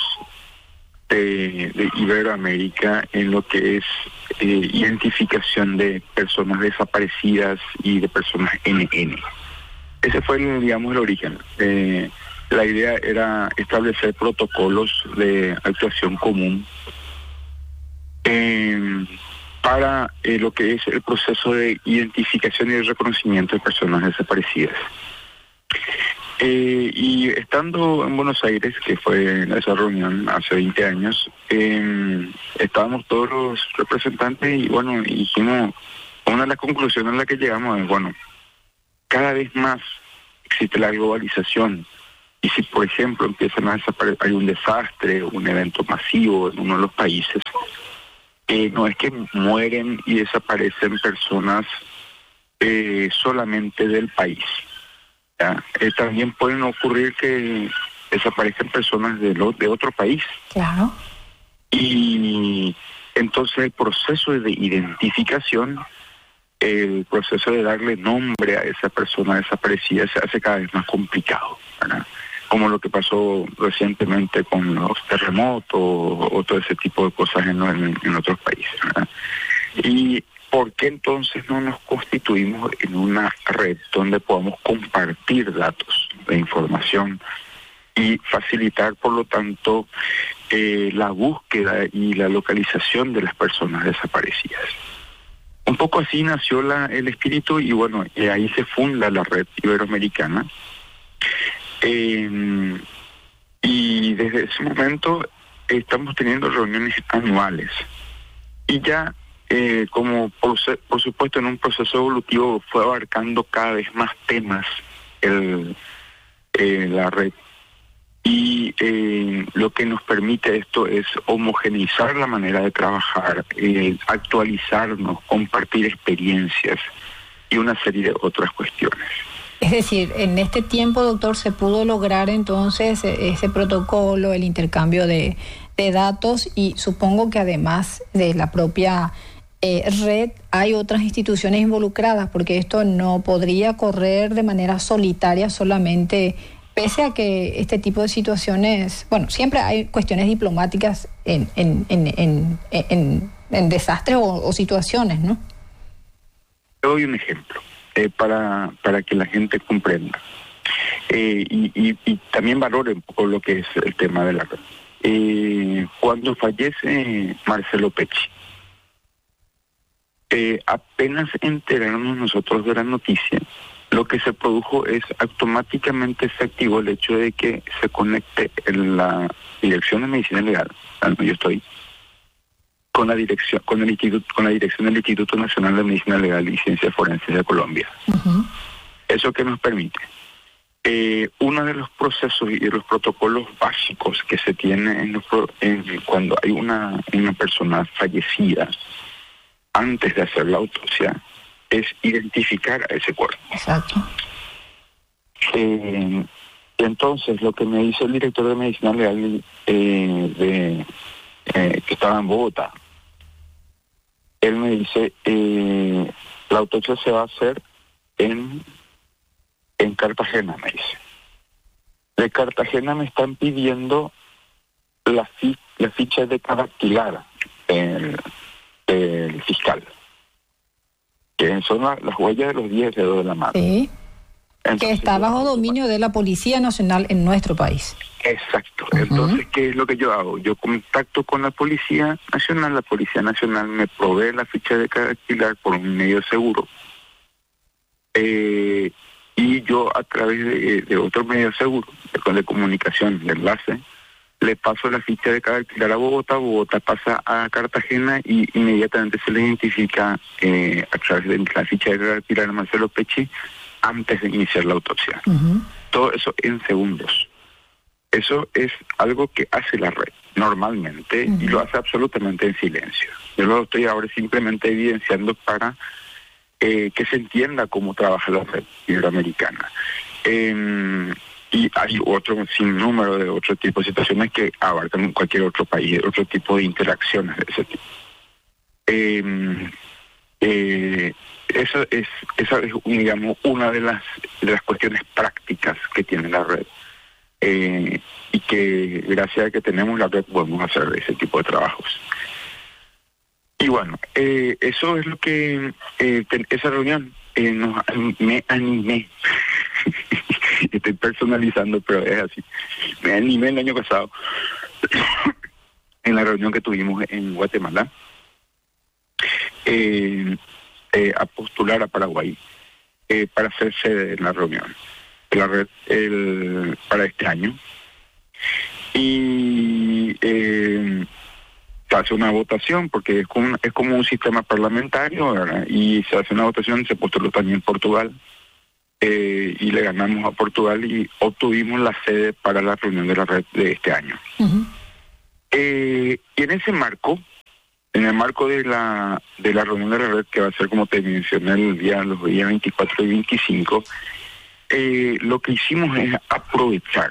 de, de Iberoamérica en lo que es eh, identificación de personas desaparecidas y de personas N N. Ese fue, el, digamos, el origen. Eh, La idea era establecer protocolos de actuación común eh, para eh, lo que es el proceso de identificación y de reconocimiento de personas desaparecidas. Eh, y estando en Buenos Aires, que fue esa reunión hace veinte años, eh, estábamos todos los representantes y bueno, dijimos, una de las conclusiones a la que llegamos es, bueno, cada vez más existe la globalización y si por ejemplo empiezan a desaparecer, hay un desastre, un evento masivo en uno de los países, eh, no es que mueren y desaparecen personas eh, solamente del país. Eh, también pueden ocurrir que desaparezcan personas de, lo, de otro país. Claro. Y entonces el proceso de identificación, el proceso de darle nombre a esa persona desaparecida se hace cada vez más complicado, ¿verdad? Como lo que pasó recientemente con los terremotos o todo ese tipo de cosas en, en, en otros países, ¿verdad? Y ¿por qué entonces no nos constituimos en una red donde podamos compartir datos de información y facilitar, por lo tanto, eh, la búsqueda y la localización de las personas desaparecidas? Un poco así nació la, el espíritu y bueno, y ahí se funda la red iberoamericana. Eh, y desde ese momento estamos teniendo reuniones anuales. Y ya Eh, como por, por supuesto en un proceso evolutivo fue abarcando cada vez más temas el, eh, la red y eh, lo que nos permite esto es homogeneizar la manera de trabajar, eh, actualizarnos, compartir experiencias y una serie de otras cuestiones. Es decir, en este tiempo, doctor, se pudo lograr entonces ese protocolo, el intercambio de, de datos y supongo que además de la propia Eh, red, hay otras instituciones involucradas, porque esto no podría correr de manera solitaria solamente, pese a que este tipo de situaciones, bueno, siempre hay cuestiones diplomáticas en, en, en, en, en, en desastres o, o situaciones, ¿no? Te doy un ejemplo eh, para, para que la gente comprenda eh, y, y, y también valore un poco lo que es el tema de la red. Eh, cuando fallece Marcelo Pecci, Eh, apenas enterarnos nosotros de la noticia, lo que se produjo es automáticamente se activó el hecho de que se conecte en la Dirección de Medicina Legal, donde yo estoy, con la dirección, con el instituto, con la dirección del Instituto Nacional de Medicina Legal y Ciencias Forenses de Colombia. Uh-huh. ¿Eso qué nos permite? Eh, uno de los procesos y de los protocolos básicos que se tiene en los, en, cuando hay una, una persona fallecida, antes de hacer la autopsia, es identificar a ese cuerpo. Exacto. Eh, entonces, lo que me dice el director de Medicina Legal eh, de, eh, que estaba en Bogotá, él me dice, eh, la autopsia se va a hacer en, en Cartagena, me dice. De Cartagena me están pidiendo la, fi, la ficha de dactilar el el fiscal, que son la, las huellas de los diez dedos de la mano. Sí. Entonces, que está bajo dominio de la Policía Nacional en nuestro país. Exacto. Uh-huh. Entonces, ¿qué es lo que yo hago? Yo contacto con la Policía Nacional, la Policía Nacional me provee la ficha de dactilar por un medio seguro. Eh, y yo a través de, de otro medio seguro, de, de comunicación, de enlace, le paso la ficha de dactilar a Bogotá, Bogotá pasa a Cartagena y inmediatamente se le identifica eh, a través de la ficha de dactilar a Marcelo Pecci antes de iniciar la autopsia. Uh-huh. Todo eso en segundos. Eso es algo que hace la red normalmente uh-huh. y lo hace absolutamente en silencio. Yo lo estoy ahora simplemente evidenciando para eh, que se entienda cómo trabaja la red iberoamericana. Eh, Y hay otro sinnúmero de otro tipo de situaciones que abarcan cualquier otro país, otro tipo de interacciones de ese tipo. Eh, eh, eso es, esa es, digamos, una de las, de las cuestiones prácticas que tiene la red. Eh, y que gracias a que tenemos la red podemos hacer ese tipo de trabajos. Y bueno, eh, eso es lo que, eh, ten, esa reunión, eh, nos, me animé. Estoy personalizando, pero es así. Me animé el año pasado en la reunión que tuvimos en Guatemala eh, eh, a postular a Paraguay eh, para ser sede de la reunión. de la red el, para este año. Y eh, se hace una votación, porque es como, es como un sistema parlamentario, ¿verdad? Y se hace una votación, se postuló también Portugal, eh, y le ganamos a Portugal y obtuvimos la sede para la reunión de la red de este año. Uh-huh. eh, y en ese marco, en el marco de la de la reunión de la red, que va a ser, como te mencioné, el día, los días veinticuatro y veinticinco, eh, lo que hicimos es aprovechar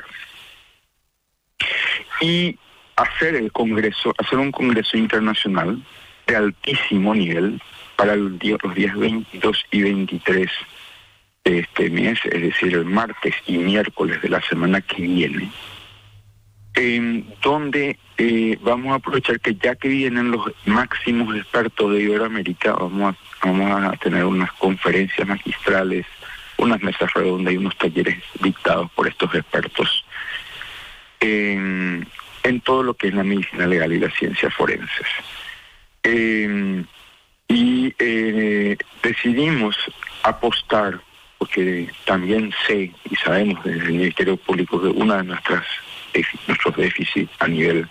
y hacer el congreso, hacer un congreso internacional de altísimo nivel para el día, los días veintidós y veintitrés de este mes, es decir, el martes y miércoles de la semana que viene, eh, donde eh, vamos a aprovechar que ya que vienen los máximos expertos de Iberoamérica, vamos a, vamos a tener unas conferencias magistrales, unas mesas redondas y unos talleres dictados por estos expertos en, en todo lo que es la medicina legal y las ciencias forenses. Eh, y eh, decidimos apostar, porque también sé y sabemos desde el Ministerio Público que una de nuestras nuestros déficits a nivel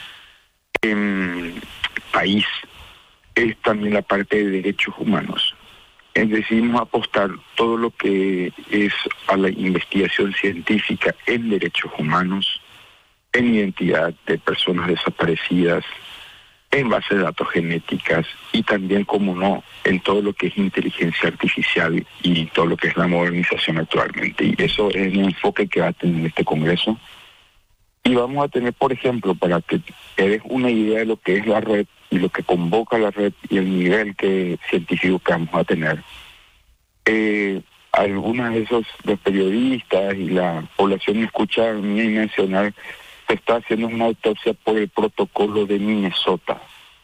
eh, país es también la parte de derechos humanos. Eh, decidimos apostar todo lo que es a la investigación científica en derechos humanos, en identidad de personas desaparecidas, en bases de datos genéticas y también, como no, en todo lo que es inteligencia artificial y todo lo que es la modernización actualmente. Y eso es el enfoque que va a tener este Congreso. Y vamos a tener, por ejemplo, para que te des una idea de lo que es la red y lo que convoca la red y el nivel que científico que vamos a tener, eh, algunas de esos los periodistas y la población escucha mía y mencionar, se está haciendo una autopsia por el protocolo de Minnesota.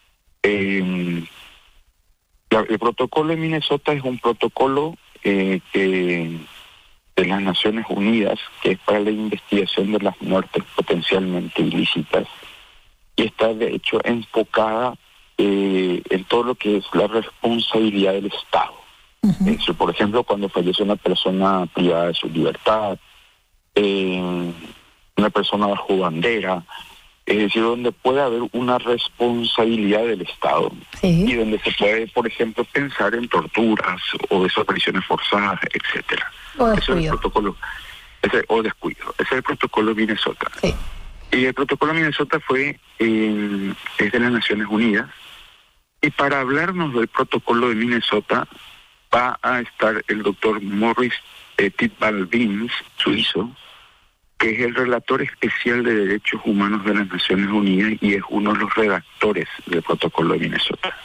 Eh, la, el protocolo de Minnesota es un protocolo eh, que de las Naciones Unidas, que es para la investigación de las muertes potencialmente ilícitas, y está de hecho enfocada eh, en todo lo que es la responsabilidad del Estado. Uh-huh. Eso, por ejemplo, cuando fallece una persona privada de su libertad, eh, una persona bajo bandera, es decir, donde puede haber una responsabilidad del Estado, sí, y donde se puede, por ejemplo, pensar en torturas o desapariciones forzadas, etcétera. O descuido. Ese es el protocolo, ese, o descuido. Ese es el protocolo de Minnesota. Sí. Y el protocolo de Minnesota fue eh, es de las Naciones Unidas. Y para hablarnos del protocolo de Minnesota va a estar el doctor Morris eh, Titbalvins, suizo, que es el relator especial de derechos humanos de las Naciones Unidas y es uno de los redactores del protocolo de Minnesota.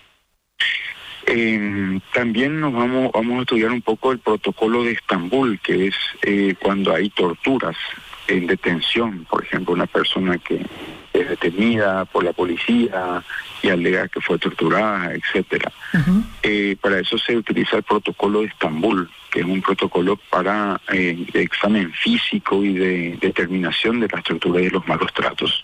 Eh, también nos vamos vamos a estudiar un poco el protocolo de Estambul, que es eh, cuando hay torturas en detención, por ejemplo, una persona que es detenida por la policía y alega que fue torturada, etcétera. Uh-huh. Eh, para eso se utiliza el protocolo de Estambul, que es un protocolo para eh, de examen físico y de determinación de las torturas y de los malos tratos.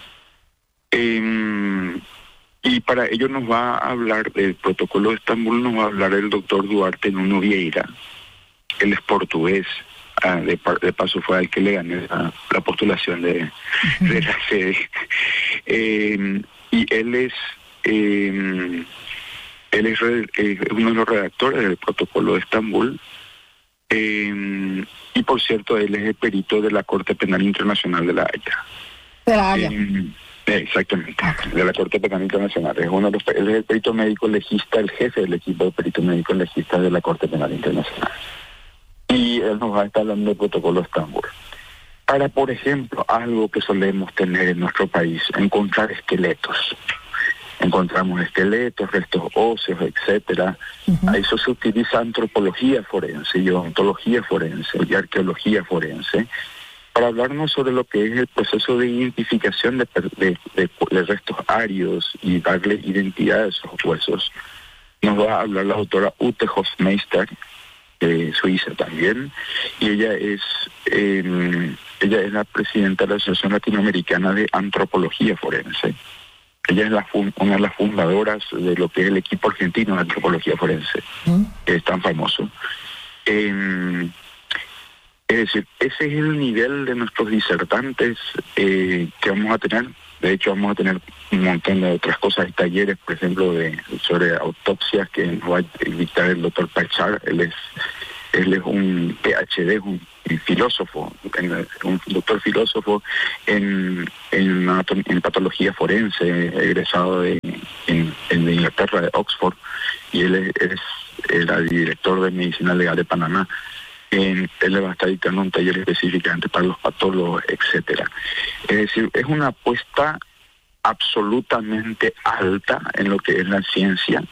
Eh, y para ello nos va a hablar del protocolo de Estambul, nos va a hablar el doctor Duarte Nuno Vieira. Él es portugués. Ah, de, de paso fue al que le gané la, la postulación de, de la sede. Eh, y él es eh, él es re, eh, uno de los redactores del protocolo de Estambul. Eh, y por cierto, él es el perito de la Corte Penal Internacional de La Haya. De La Haya. Eh, exactamente, de la Corte Penal Internacional. Es uno de los, él es el perito médico legista, el jefe del equipo de perito médico legista de la Corte Penal Internacional. Y él nos va a estar hablando del protocolo de Estambul. Para, por ejemplo, algo que solemos tener en nuestro país, encontrar esqueletos. Encontramos esqueletos, restos óseos, etcétera. Uh-huh. A eso se utiliza antropología forense y ontología forense y arqueología forense para hablarnos sobre lo que es el proceso de identificación de, de, de, de restos áridos y darle identidad a esos huesos. Nos va a hablar la doctora Ute Hofmeister, Eh, Suiza también, y ella es eh, ella es la presidenta de la Asociación Latinoamericana de Antropología Forense. Ella es la fun- una de las fundadoras de lo que es el equipo argentino de Antropología Forense, ¿Mm? que es tan famoso. Eh, Es decir, ese es el nivel de nuestros disertantes eh, que vamos a tener. De hecho, vamos a tener un montón de otras cosas, talleres, por ejemplo, de sobre autopsias que nos va a dictar el doctor Pachar. Él es, él es un P H D, un, un filósofo, un doctor filósofo en, en, en patología forense, egresado de, en, en de Inglaterra, de Oxford, y él es, es era director de Medicina Legal de Panamá. En, él le va a estar dictando un taller específicamente para los patólogos, etcétera. Es decir, es una apuesta absolutamente alta en lo que es la ciencia.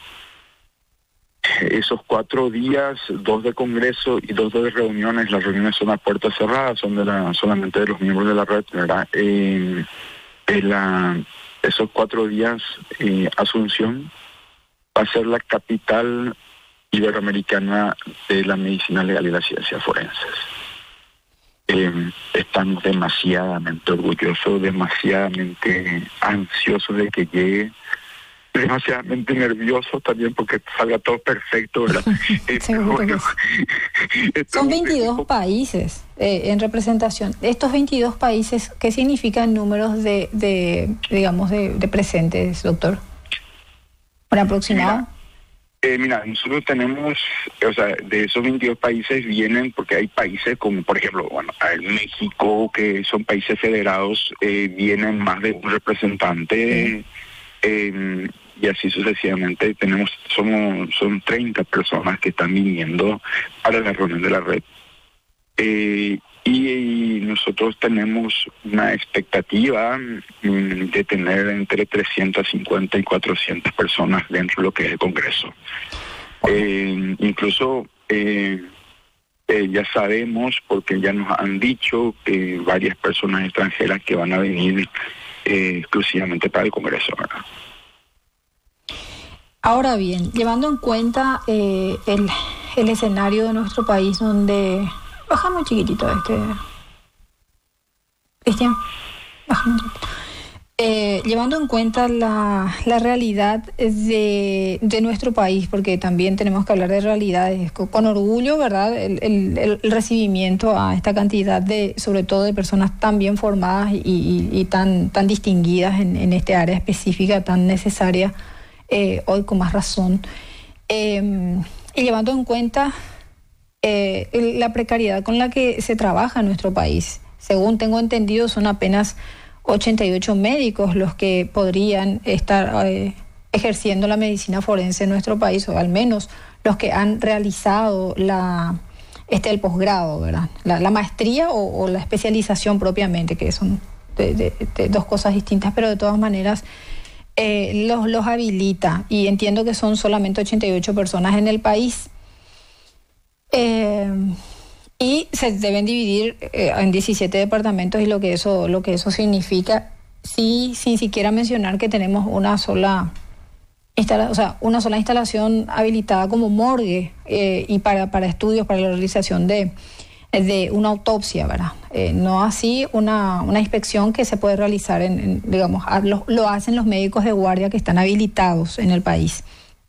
Esos cuatro días, dos de congreso y dos de reuniones, las reuniones son a puertas cerradas, son de la, solamente de los miembros de la red, ¿verdad? Eh, en la, esos cuatro días, eh, Asunción va a ser la capital iberoamericana de la medicina legal y las ciencias forenses. Eh, estamos demasiadamente orgullosos, demasiadamente ansiosos de que llegue, demasiadamente nerviosos también porque salga todo perfecto, ¿verdad? eh, bueno, son veintidós países eh, en representación. Estos veintidós países, ¿qué significan números de, de digamos, de, de presentes, doctor? ¿Por aproximado? Mira, Eh, mira, nosotros tenemos, o sea, de esos veintidós países vienen, porque hay países como, por ejemplo, bueno, en México, que son países federados, eh, vienen más de un representante, eh, y así sucesivamente. Tenemos, somos, son treinta personas que están viniendo para la reunión de la red. Eh, y, y nosotros tenemos una expectativa mm, de tener entre trescientas cincuenta y cuatrocientas personas dentro de lo que es el Congreso. Eh, incluso eh, eh, ya sabemos, porque ya nos han dicho que varias personas extranjeras que van a venir eh, exclusivamente para el Congreso, ¿verdad? Ahora bien, llevando en cuenta eh, el, el escenario de nuestro país donde... Bajamos chiquitito este... Cristian, bajamos chiquitito. Eh, llevando en cuenta la, la realidad de, de nuestro país, porque también tenemos que hablar de realidades, con, con orgullo, ¿verdad? El, el, el recibimiento a esta cantidad de, sobre todo de personas tan bien formadas y, y, y tan, tan distinguidas en, en este área específica tan necesaria, eh, hoy con más razón. Eh, y llevando en cuenta eh, la precariedad con la que se trabaja en nuestro país. Según tengo entendido, son apenas ochenta y ocho médicos los que podrían estar eh, ejerciendo la medicina forense en nuestro país, o al menos los que han realizado la, este, el posgrado, ¿verdad? La, la maestría o, o la especialización propiamente, que son de, de, de dos cosas distintas, pero de todas maneras eh, los, los habilita. Y entiendo que son solamente ochenta y ocho personas en el país. Eh, y se deben dividir eh, en diecisiete departamentos, y lo que eso lo que eso significa, sí, sin siquiera mencionar que tenemos una sola instala, o sea, una sola instalación habilitada como morgue eh, y para, para estudios, para la realización de, de una autopsia, ¿verdad? Eh, no así una, una inspección que se puede realizar en, en digamos, lo, lo hacen los médicos de guardia que están habilitados en el país.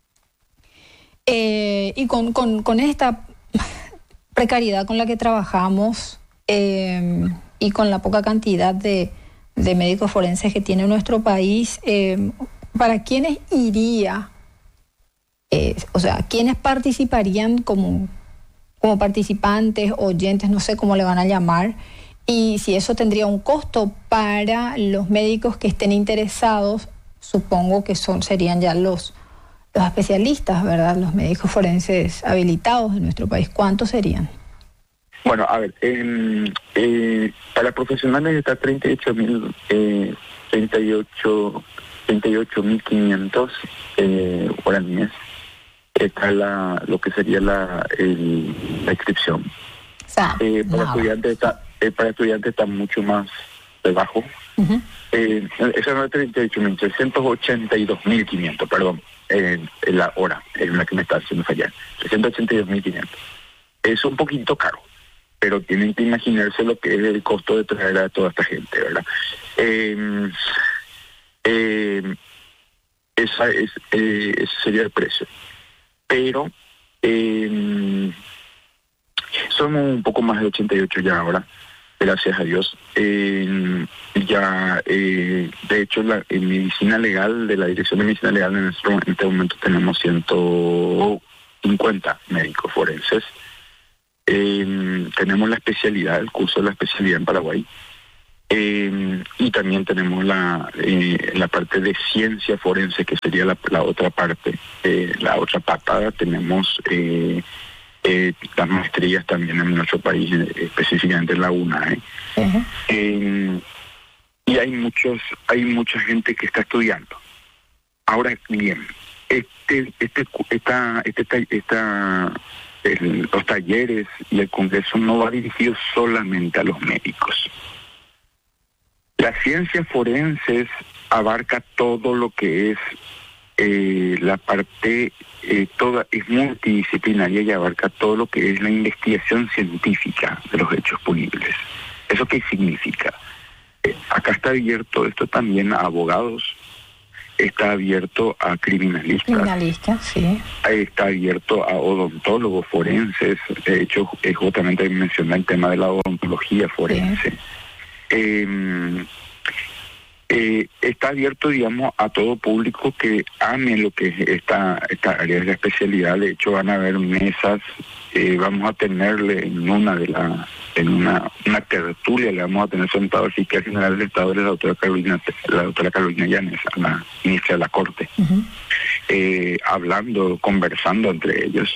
Eh, y con, con, con esta precariedad con la que trabajamos eh, y con la poca cantidad de, de médicos forenses que tiene nuestro país, eh, ¿para quiénes iría? Eh, o sea, ¿quiénes participarían como, como participantes, oyentes, no sé cómo le van a llamar? Y si eso tendría un costo para los médicos que estén interesados, supongo que son serían ya los los especialistas, ¿verdad? Los médicos forenses habilitados en nuestro país. ¿Cuántos serían? Bueno, a ver, eh, eh, para profesionales está treinta y ocho mil, eh, treinta y ocho mil quinientos eh, guaraníes. Está la, lo que sería la, el, la inscripción. O sea, eh, para, no. estudiantes está, eh, para estudiantes está mucho más debajo. Uh-huh. Eh, esa no es treinta y ocho mil, trescientos ochenta y dos mil quinientos, perdón. En, en la hora en la que me está haciendo fallar, trescientos ochenta y dos mil quinientos. Es un poquito caro, pero tienen que imaginarse lo que es el costo de traer a toda esta gente, ¿verdad? Eh, eh, esa es, eh, ese sería el precio. Pero eh, Somos un poco más de ochenta y ocho ya ahora, gracias a Dios. Eh, ya, eh, de hecho, la en medicina legal, de la Dirección de Medicina Legal, en, nuestro, en este momento tenemos ciento cincuenta médicos forenses. Eh, tenemos la especialidad, el curso de la especialidad en Paraguay. Eh, y también tenemos la eh, la parte de ciencia forense, que sería la, la otra parte, eh, la otra patada. Tenemos eh, eh, las maestrías también en nuestro país, eh, específicamente en la UNAE. Uh-huh. Eh, y hay muchos, hay mucha gente que está estudiando. Ahora bien, este, este, esta, este, esta, el, los talleres y el congreso no va dirigido solamente a los médicos. La ciencia forense abarca todo lo que es eh, la parte, eh, toda es multidisciplinaria y abarca todo lo que es la investigación científica de los hechos punibles. ¿Eso qué significa? Eh, acá está abierto esto también a abogados, está abierto a criminalistas. Criminalistas, sí. Está abierto a odontólogos forenses. De hecho, eh, justamente mencioné el tema de la odontología forense. Sí. Eh, eh, está abierto, digamos, a todo público que ame lo que es esta, esta área de la especialidad. De hecho, van a haber mesas, eh, vamos a tenerle en una de la, en una, una tertulia, le vamos a tener sentado al fiscal general del Estado, la doctora Carolina, la doctora Carolina Llanes, la ministra de la Corte, uh-huh. eh, hablando, conversando entre ellos.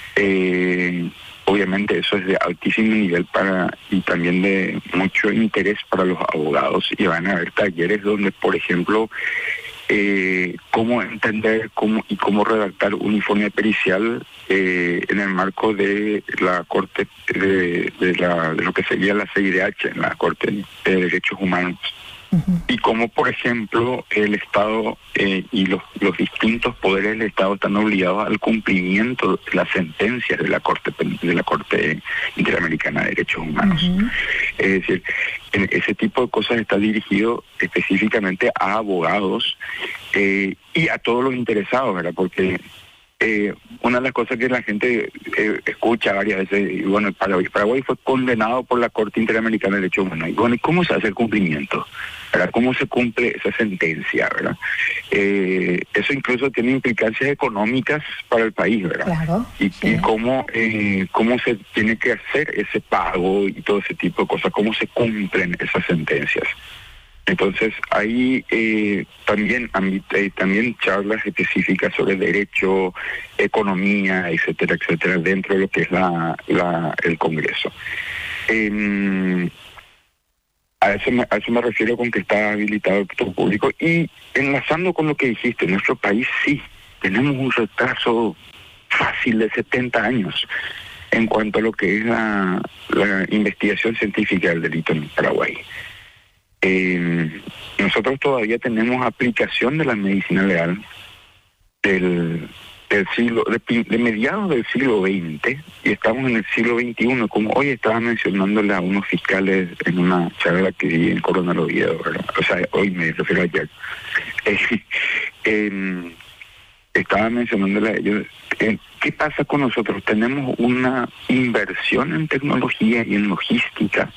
Eh, Obviamente eso es de altísimo nivel para y también de mucho interés para los abogados, y van a haber talleres donde, por ejemplo, eh, cómo entender cómo y cómo redactar un informe pericial eh, en el marco de la Corte de, de, la, de lo que sería la C I D H, en la Corte de Derechos Humanos. Uh-huh. Y cómo, por ejemplo, el Estado eh, y los, los distintos poderes del Estado están obligados al cumplimiento de las sentencias de la Corte de la Corte Interamericana de Derechos Humanos. Uh-huh. Es decir, en ese tipo de cosas está dirigido específicamente a abogados eh, y a todos los interesados, ¿verdad? Porque Eh, una de las cosas que la gente eh, escucha varias veces, y bueno, Paraguay, Paraguay fue condenado por la Corte Interamericana de Derechos Humanos. Y bueno, ¿cómo se hace el cumplimiento? ¿Verdad? ¿Cómo se cumple esa sentencia? ¿Verdad? Eh, eso incluso tiene implicancias económicas para el país, ¿verdad? Claro, y, sí. y cómo, eh, cómo se tiene que hacer ese pago y todo ese tipo de cosas, cómo se cumplen esas sentencias. Entonces, ahí eh, también eh, también charlas específicas sobre derecho, economía, etcétera, etcétera, dentro de lo que es la, la el Congreso. Eh, a, eso me, a eso me refiero con que está habilitado el sector público. Y enlazando con lo que dijiste, en nuestro país sí, tenemos un retraso fácil de setenta años en cuanto a lo que es la, la investigación científica del delito en Paraguay. Eh, nosotros todavía tenemos aplicación de la medicina legal del, del siglo de, de mediados del siglo veinte, y estamos en el siglo veintiuno, como hoy estaba mencionándole a unos fiscales en una charla que di en Coronel Oviedo, ¿verdad? O sea, hoy me refiero a ayer. Eh, eh, estaba mencionándole a ellos, eh, ¿qué pasa con nosotros? Tenemos una inversión en tecnología y en logística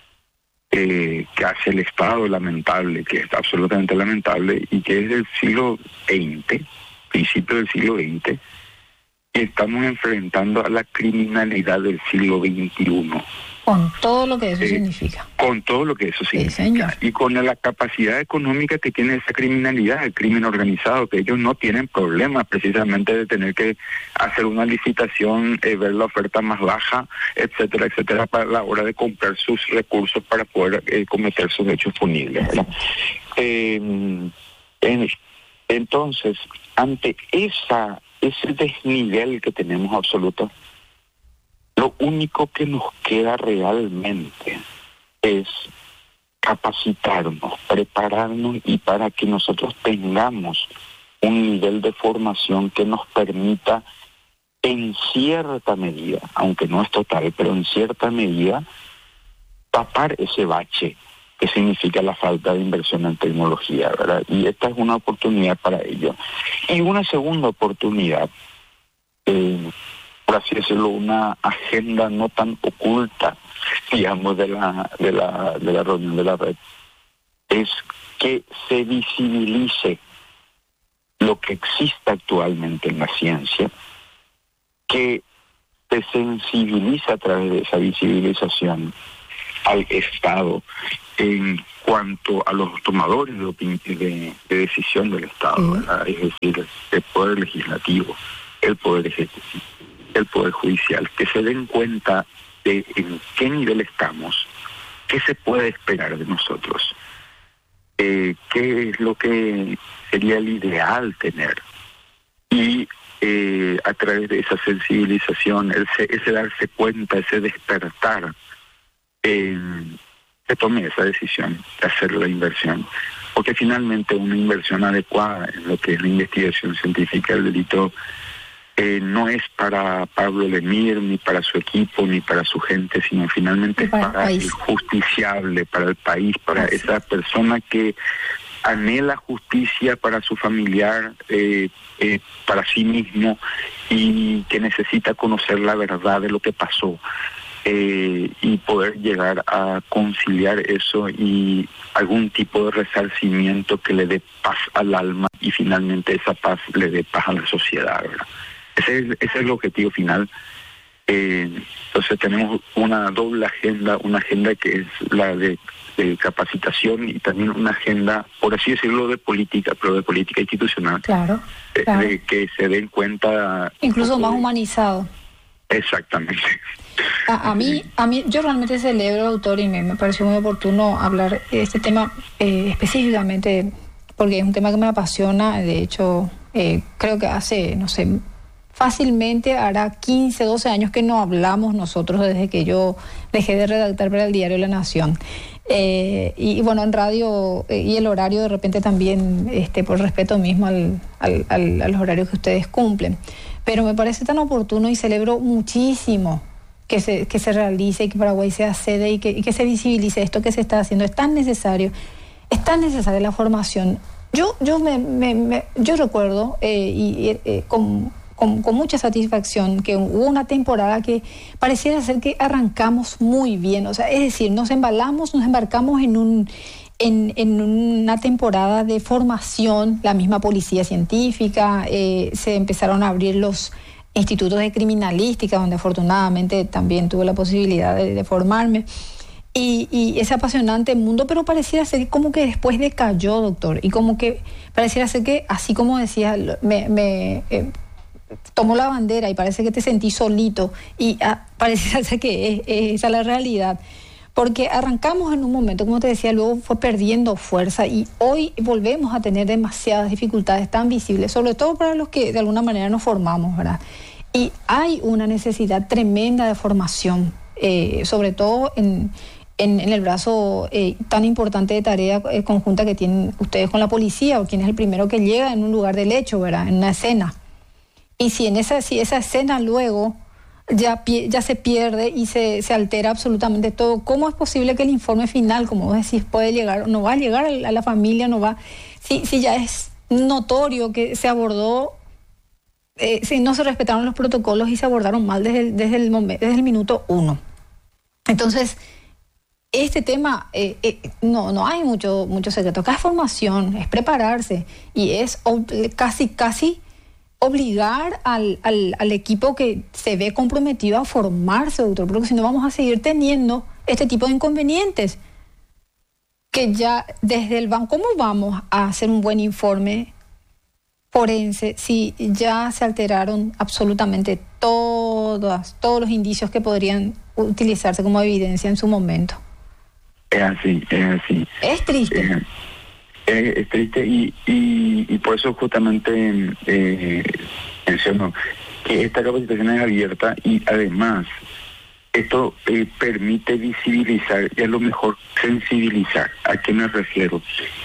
Eh, que hace el Estado lamentable, que es absolutamente lamentable, y que es del siglo veinte, principio del siglo veinte, y estamos enfrentando a la criminalidad del siglo veintiuno. Con todo lo que eso eh, significa. Con todo lo que eso significa. Sí, y con la capacidad económica que tiene esa criminalidad, el crimen organizado, que ellos no tienen problemas precisamente de tener que hacer una licitación, eh, ver la oferta más baja, etcétera, etcétera, para la hora de comprar sus recursos para poder eh, cometer sus hechos punibles, ¿verdad? Eh, en, entonces, ante esa ese desnivel que tenemos absoluto, lo único que nos queda realmente es capacitarnos, prepararnos, y para que nosotros tengamos un nivel de formación que nos permita, en cierta medida, aunque no es total, pero en cierta medida, tapar ese bache que significa la falta de inversión en tecnología, ¿verdad? Y esta es una oportunidad para ello. Y una segunda oportunidad, eh, por así decirlo, una agenda no tan oculta, digamos, de la, de la, de la reunión de la red, es que se visibilice lo que existe actualmente en la ciencia, que se sensibiliza a través de esa visibilización al Estado en cuanto a los tomadores de, de, de decisión del Estado, ¿verdad? Es decir, el poder legislativo, el poder ejecutivo, el poder judicial, que se den cuenta de en qué nivel estamos, qué se puede esperar de nosotros, eh, qué es lo que sería el ideal tener, y eh, a través de esa sensibilización, ese, ese darse cuenta, ese despertar, eh, se tome esa decisión de hacer la inversión, porque finalmente una inversión adecuada en lo que es la investigación científica del delito eh, no es para Pablo Lemir, ni para su equipo, ni para su gente, sino finalmente es para, para el, el justiciable, para el país, para Así. esa persona que anhela justicia para su familiar, eh, eh, para sí mismo, y que necesita conocer la verdad de lo que pasó. Eh, y poder llegar a conciliar eso y algún tipo de resarcimiento que le dé paz al alma, y finalmente esa paz le dé paz a la sociedad, ¿verdad? Ese es, ese es el objetivo final. Eh, entonces tenemos una doble agenda, una agenda que es la de, de capacitación, y también una agenda, por así decirlo, de política, pero de política institucional. Claro, claro. De, de que se den cuenta... Incluso más humanizado. Exactamente. A, a mí, a mí, yo realmente celebro, doctor, y me, me pareció muy oportuno hablar de este tema eh, específicamente, porque es un tema que me apasiona. De hecho, eh, creo que hace, no sé, fácilmente hará quince, doce años que no hablamos nosotros, desde que yo dejé de redactar para el diario La Nación. Eh, y, y bueno, en radio eh, y el horario de repente también, este, por respeto mismo al, al, al, a los horarios que ustedes cumplen. Pero me parece tan oportuno y celebro muchísimo que se, que se realice y que Paraguay sea sede y que, y que se visibilice esto que se está haciendo. Es tan necesario, es tan necesaria la formación. Yo, yo, me, me, me, yo recuerdo eh, y, eh, con, con, con mucha satisfacción que hubo una temporada que pareciera ser que arrancamos muy bien. O sea, es decir, nos embalamos, nos embarcamos en un... En, en una temporada de formación, la misma policía científica, eh, se empezaron a abrir los institutos de criminalística, donde afortunadamente también tuve la posibilidad de, de formarme, y, y ese apasionante mundo, pero pareciera ser como que después decayó, doctor, y como que pareciera ser que, así como decía, me, me eh, tomó la bandera y parece que te sentí solito, y ah, pareciera ser que es, es esa la realidad. Porque arrancamos en un momento, como te decía, luego fue perdiendo fuerza, y hoy volvemos a tener demasiadas dificultades tan visibles, sobre todo para los que de alguna manera nos formamos, ¿verdad? Y hay una necesidad tremenda de formación, eh, sobre todo en, en, en el brazo eh, tan importante de tarea eh, conjunta que tienen ustedes con la policía, o quien es el primero que llega en un lugar del hecho, ¿verdad? En una escena. Y si en esa, si esa escena luego... Ya, ya se pierde y se, se altera absolutamente todo. ¿Cómo es posible que el informe final, como vos decís, puede llegar, no va a llegar a la familia, no va, si, si ya es notorio que se abordó, eh, si no se respetaron los protocolos y se abordaron mal desde el, desde el, momento, desde el minuto uno? Entonces, este tema, eh, eh, no, no hay mucho, mucho secreto. Acá es formación, es prepararse, y es ob- casi, casi... obligar al, al, al equipo que se ve comprometido a formarse, doctor, porque si no vamos a seguir teniendo este tipo de inconvenientes. Que ya desde el banco, ¿cómo vamos a hacer un buen informe forense si ya se alteraron absolutamente todas, todos los indicios que podrían utilizarse como evidencia en su momento? Es así, es así. Es triste. Eh, Es, es triste y, y, y por eso justamente eh, menciono que esta capacitación es abierta, y además esto eh, permite visibilizar y a lo mejor sensibilizar. ¿A qué me refiero?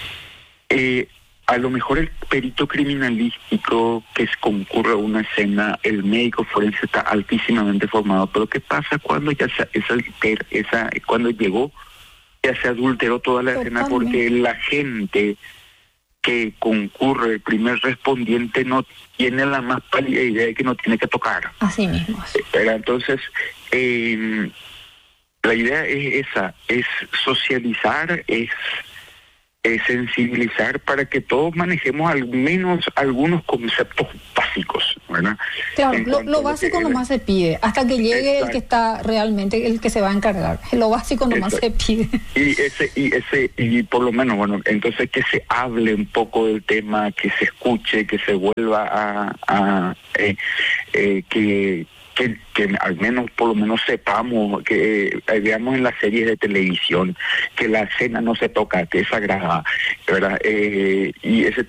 Eh, a lo mejor el perito criminalístico que concurre a una escena, el médico forense está altísimamente formado, pero ¿qué pasa cuando ya se, esa, esa, cuando llegó ya se adulteró toda la escena? Porque la gente que concurre, el primer respondiente no tiene la más pálida idea de que no tiene que tocar. Así mismo. Pero entonces, eh, la idea es esa, es socializar, es, es sensibilizar para que todos manejemos al menos algunos conceptos básicos, ¿verdad? Claro, lo, lo básico lo nomás se pide, hasta que llegue exacto. el que está realmente, el que se va a encargar. Lo básico nomás exacto. se pide. Y ese, y ese, y por lo menos, bueno, entonces que se hable un poco del tema, que se escuche, que se vuelva a, a eh, eh, que Que, que al menos por lo menos sepamos, que eh, veamos en las series de televisión que la cena no se toca, que es sagrada, ¿verdad? Eh, y ese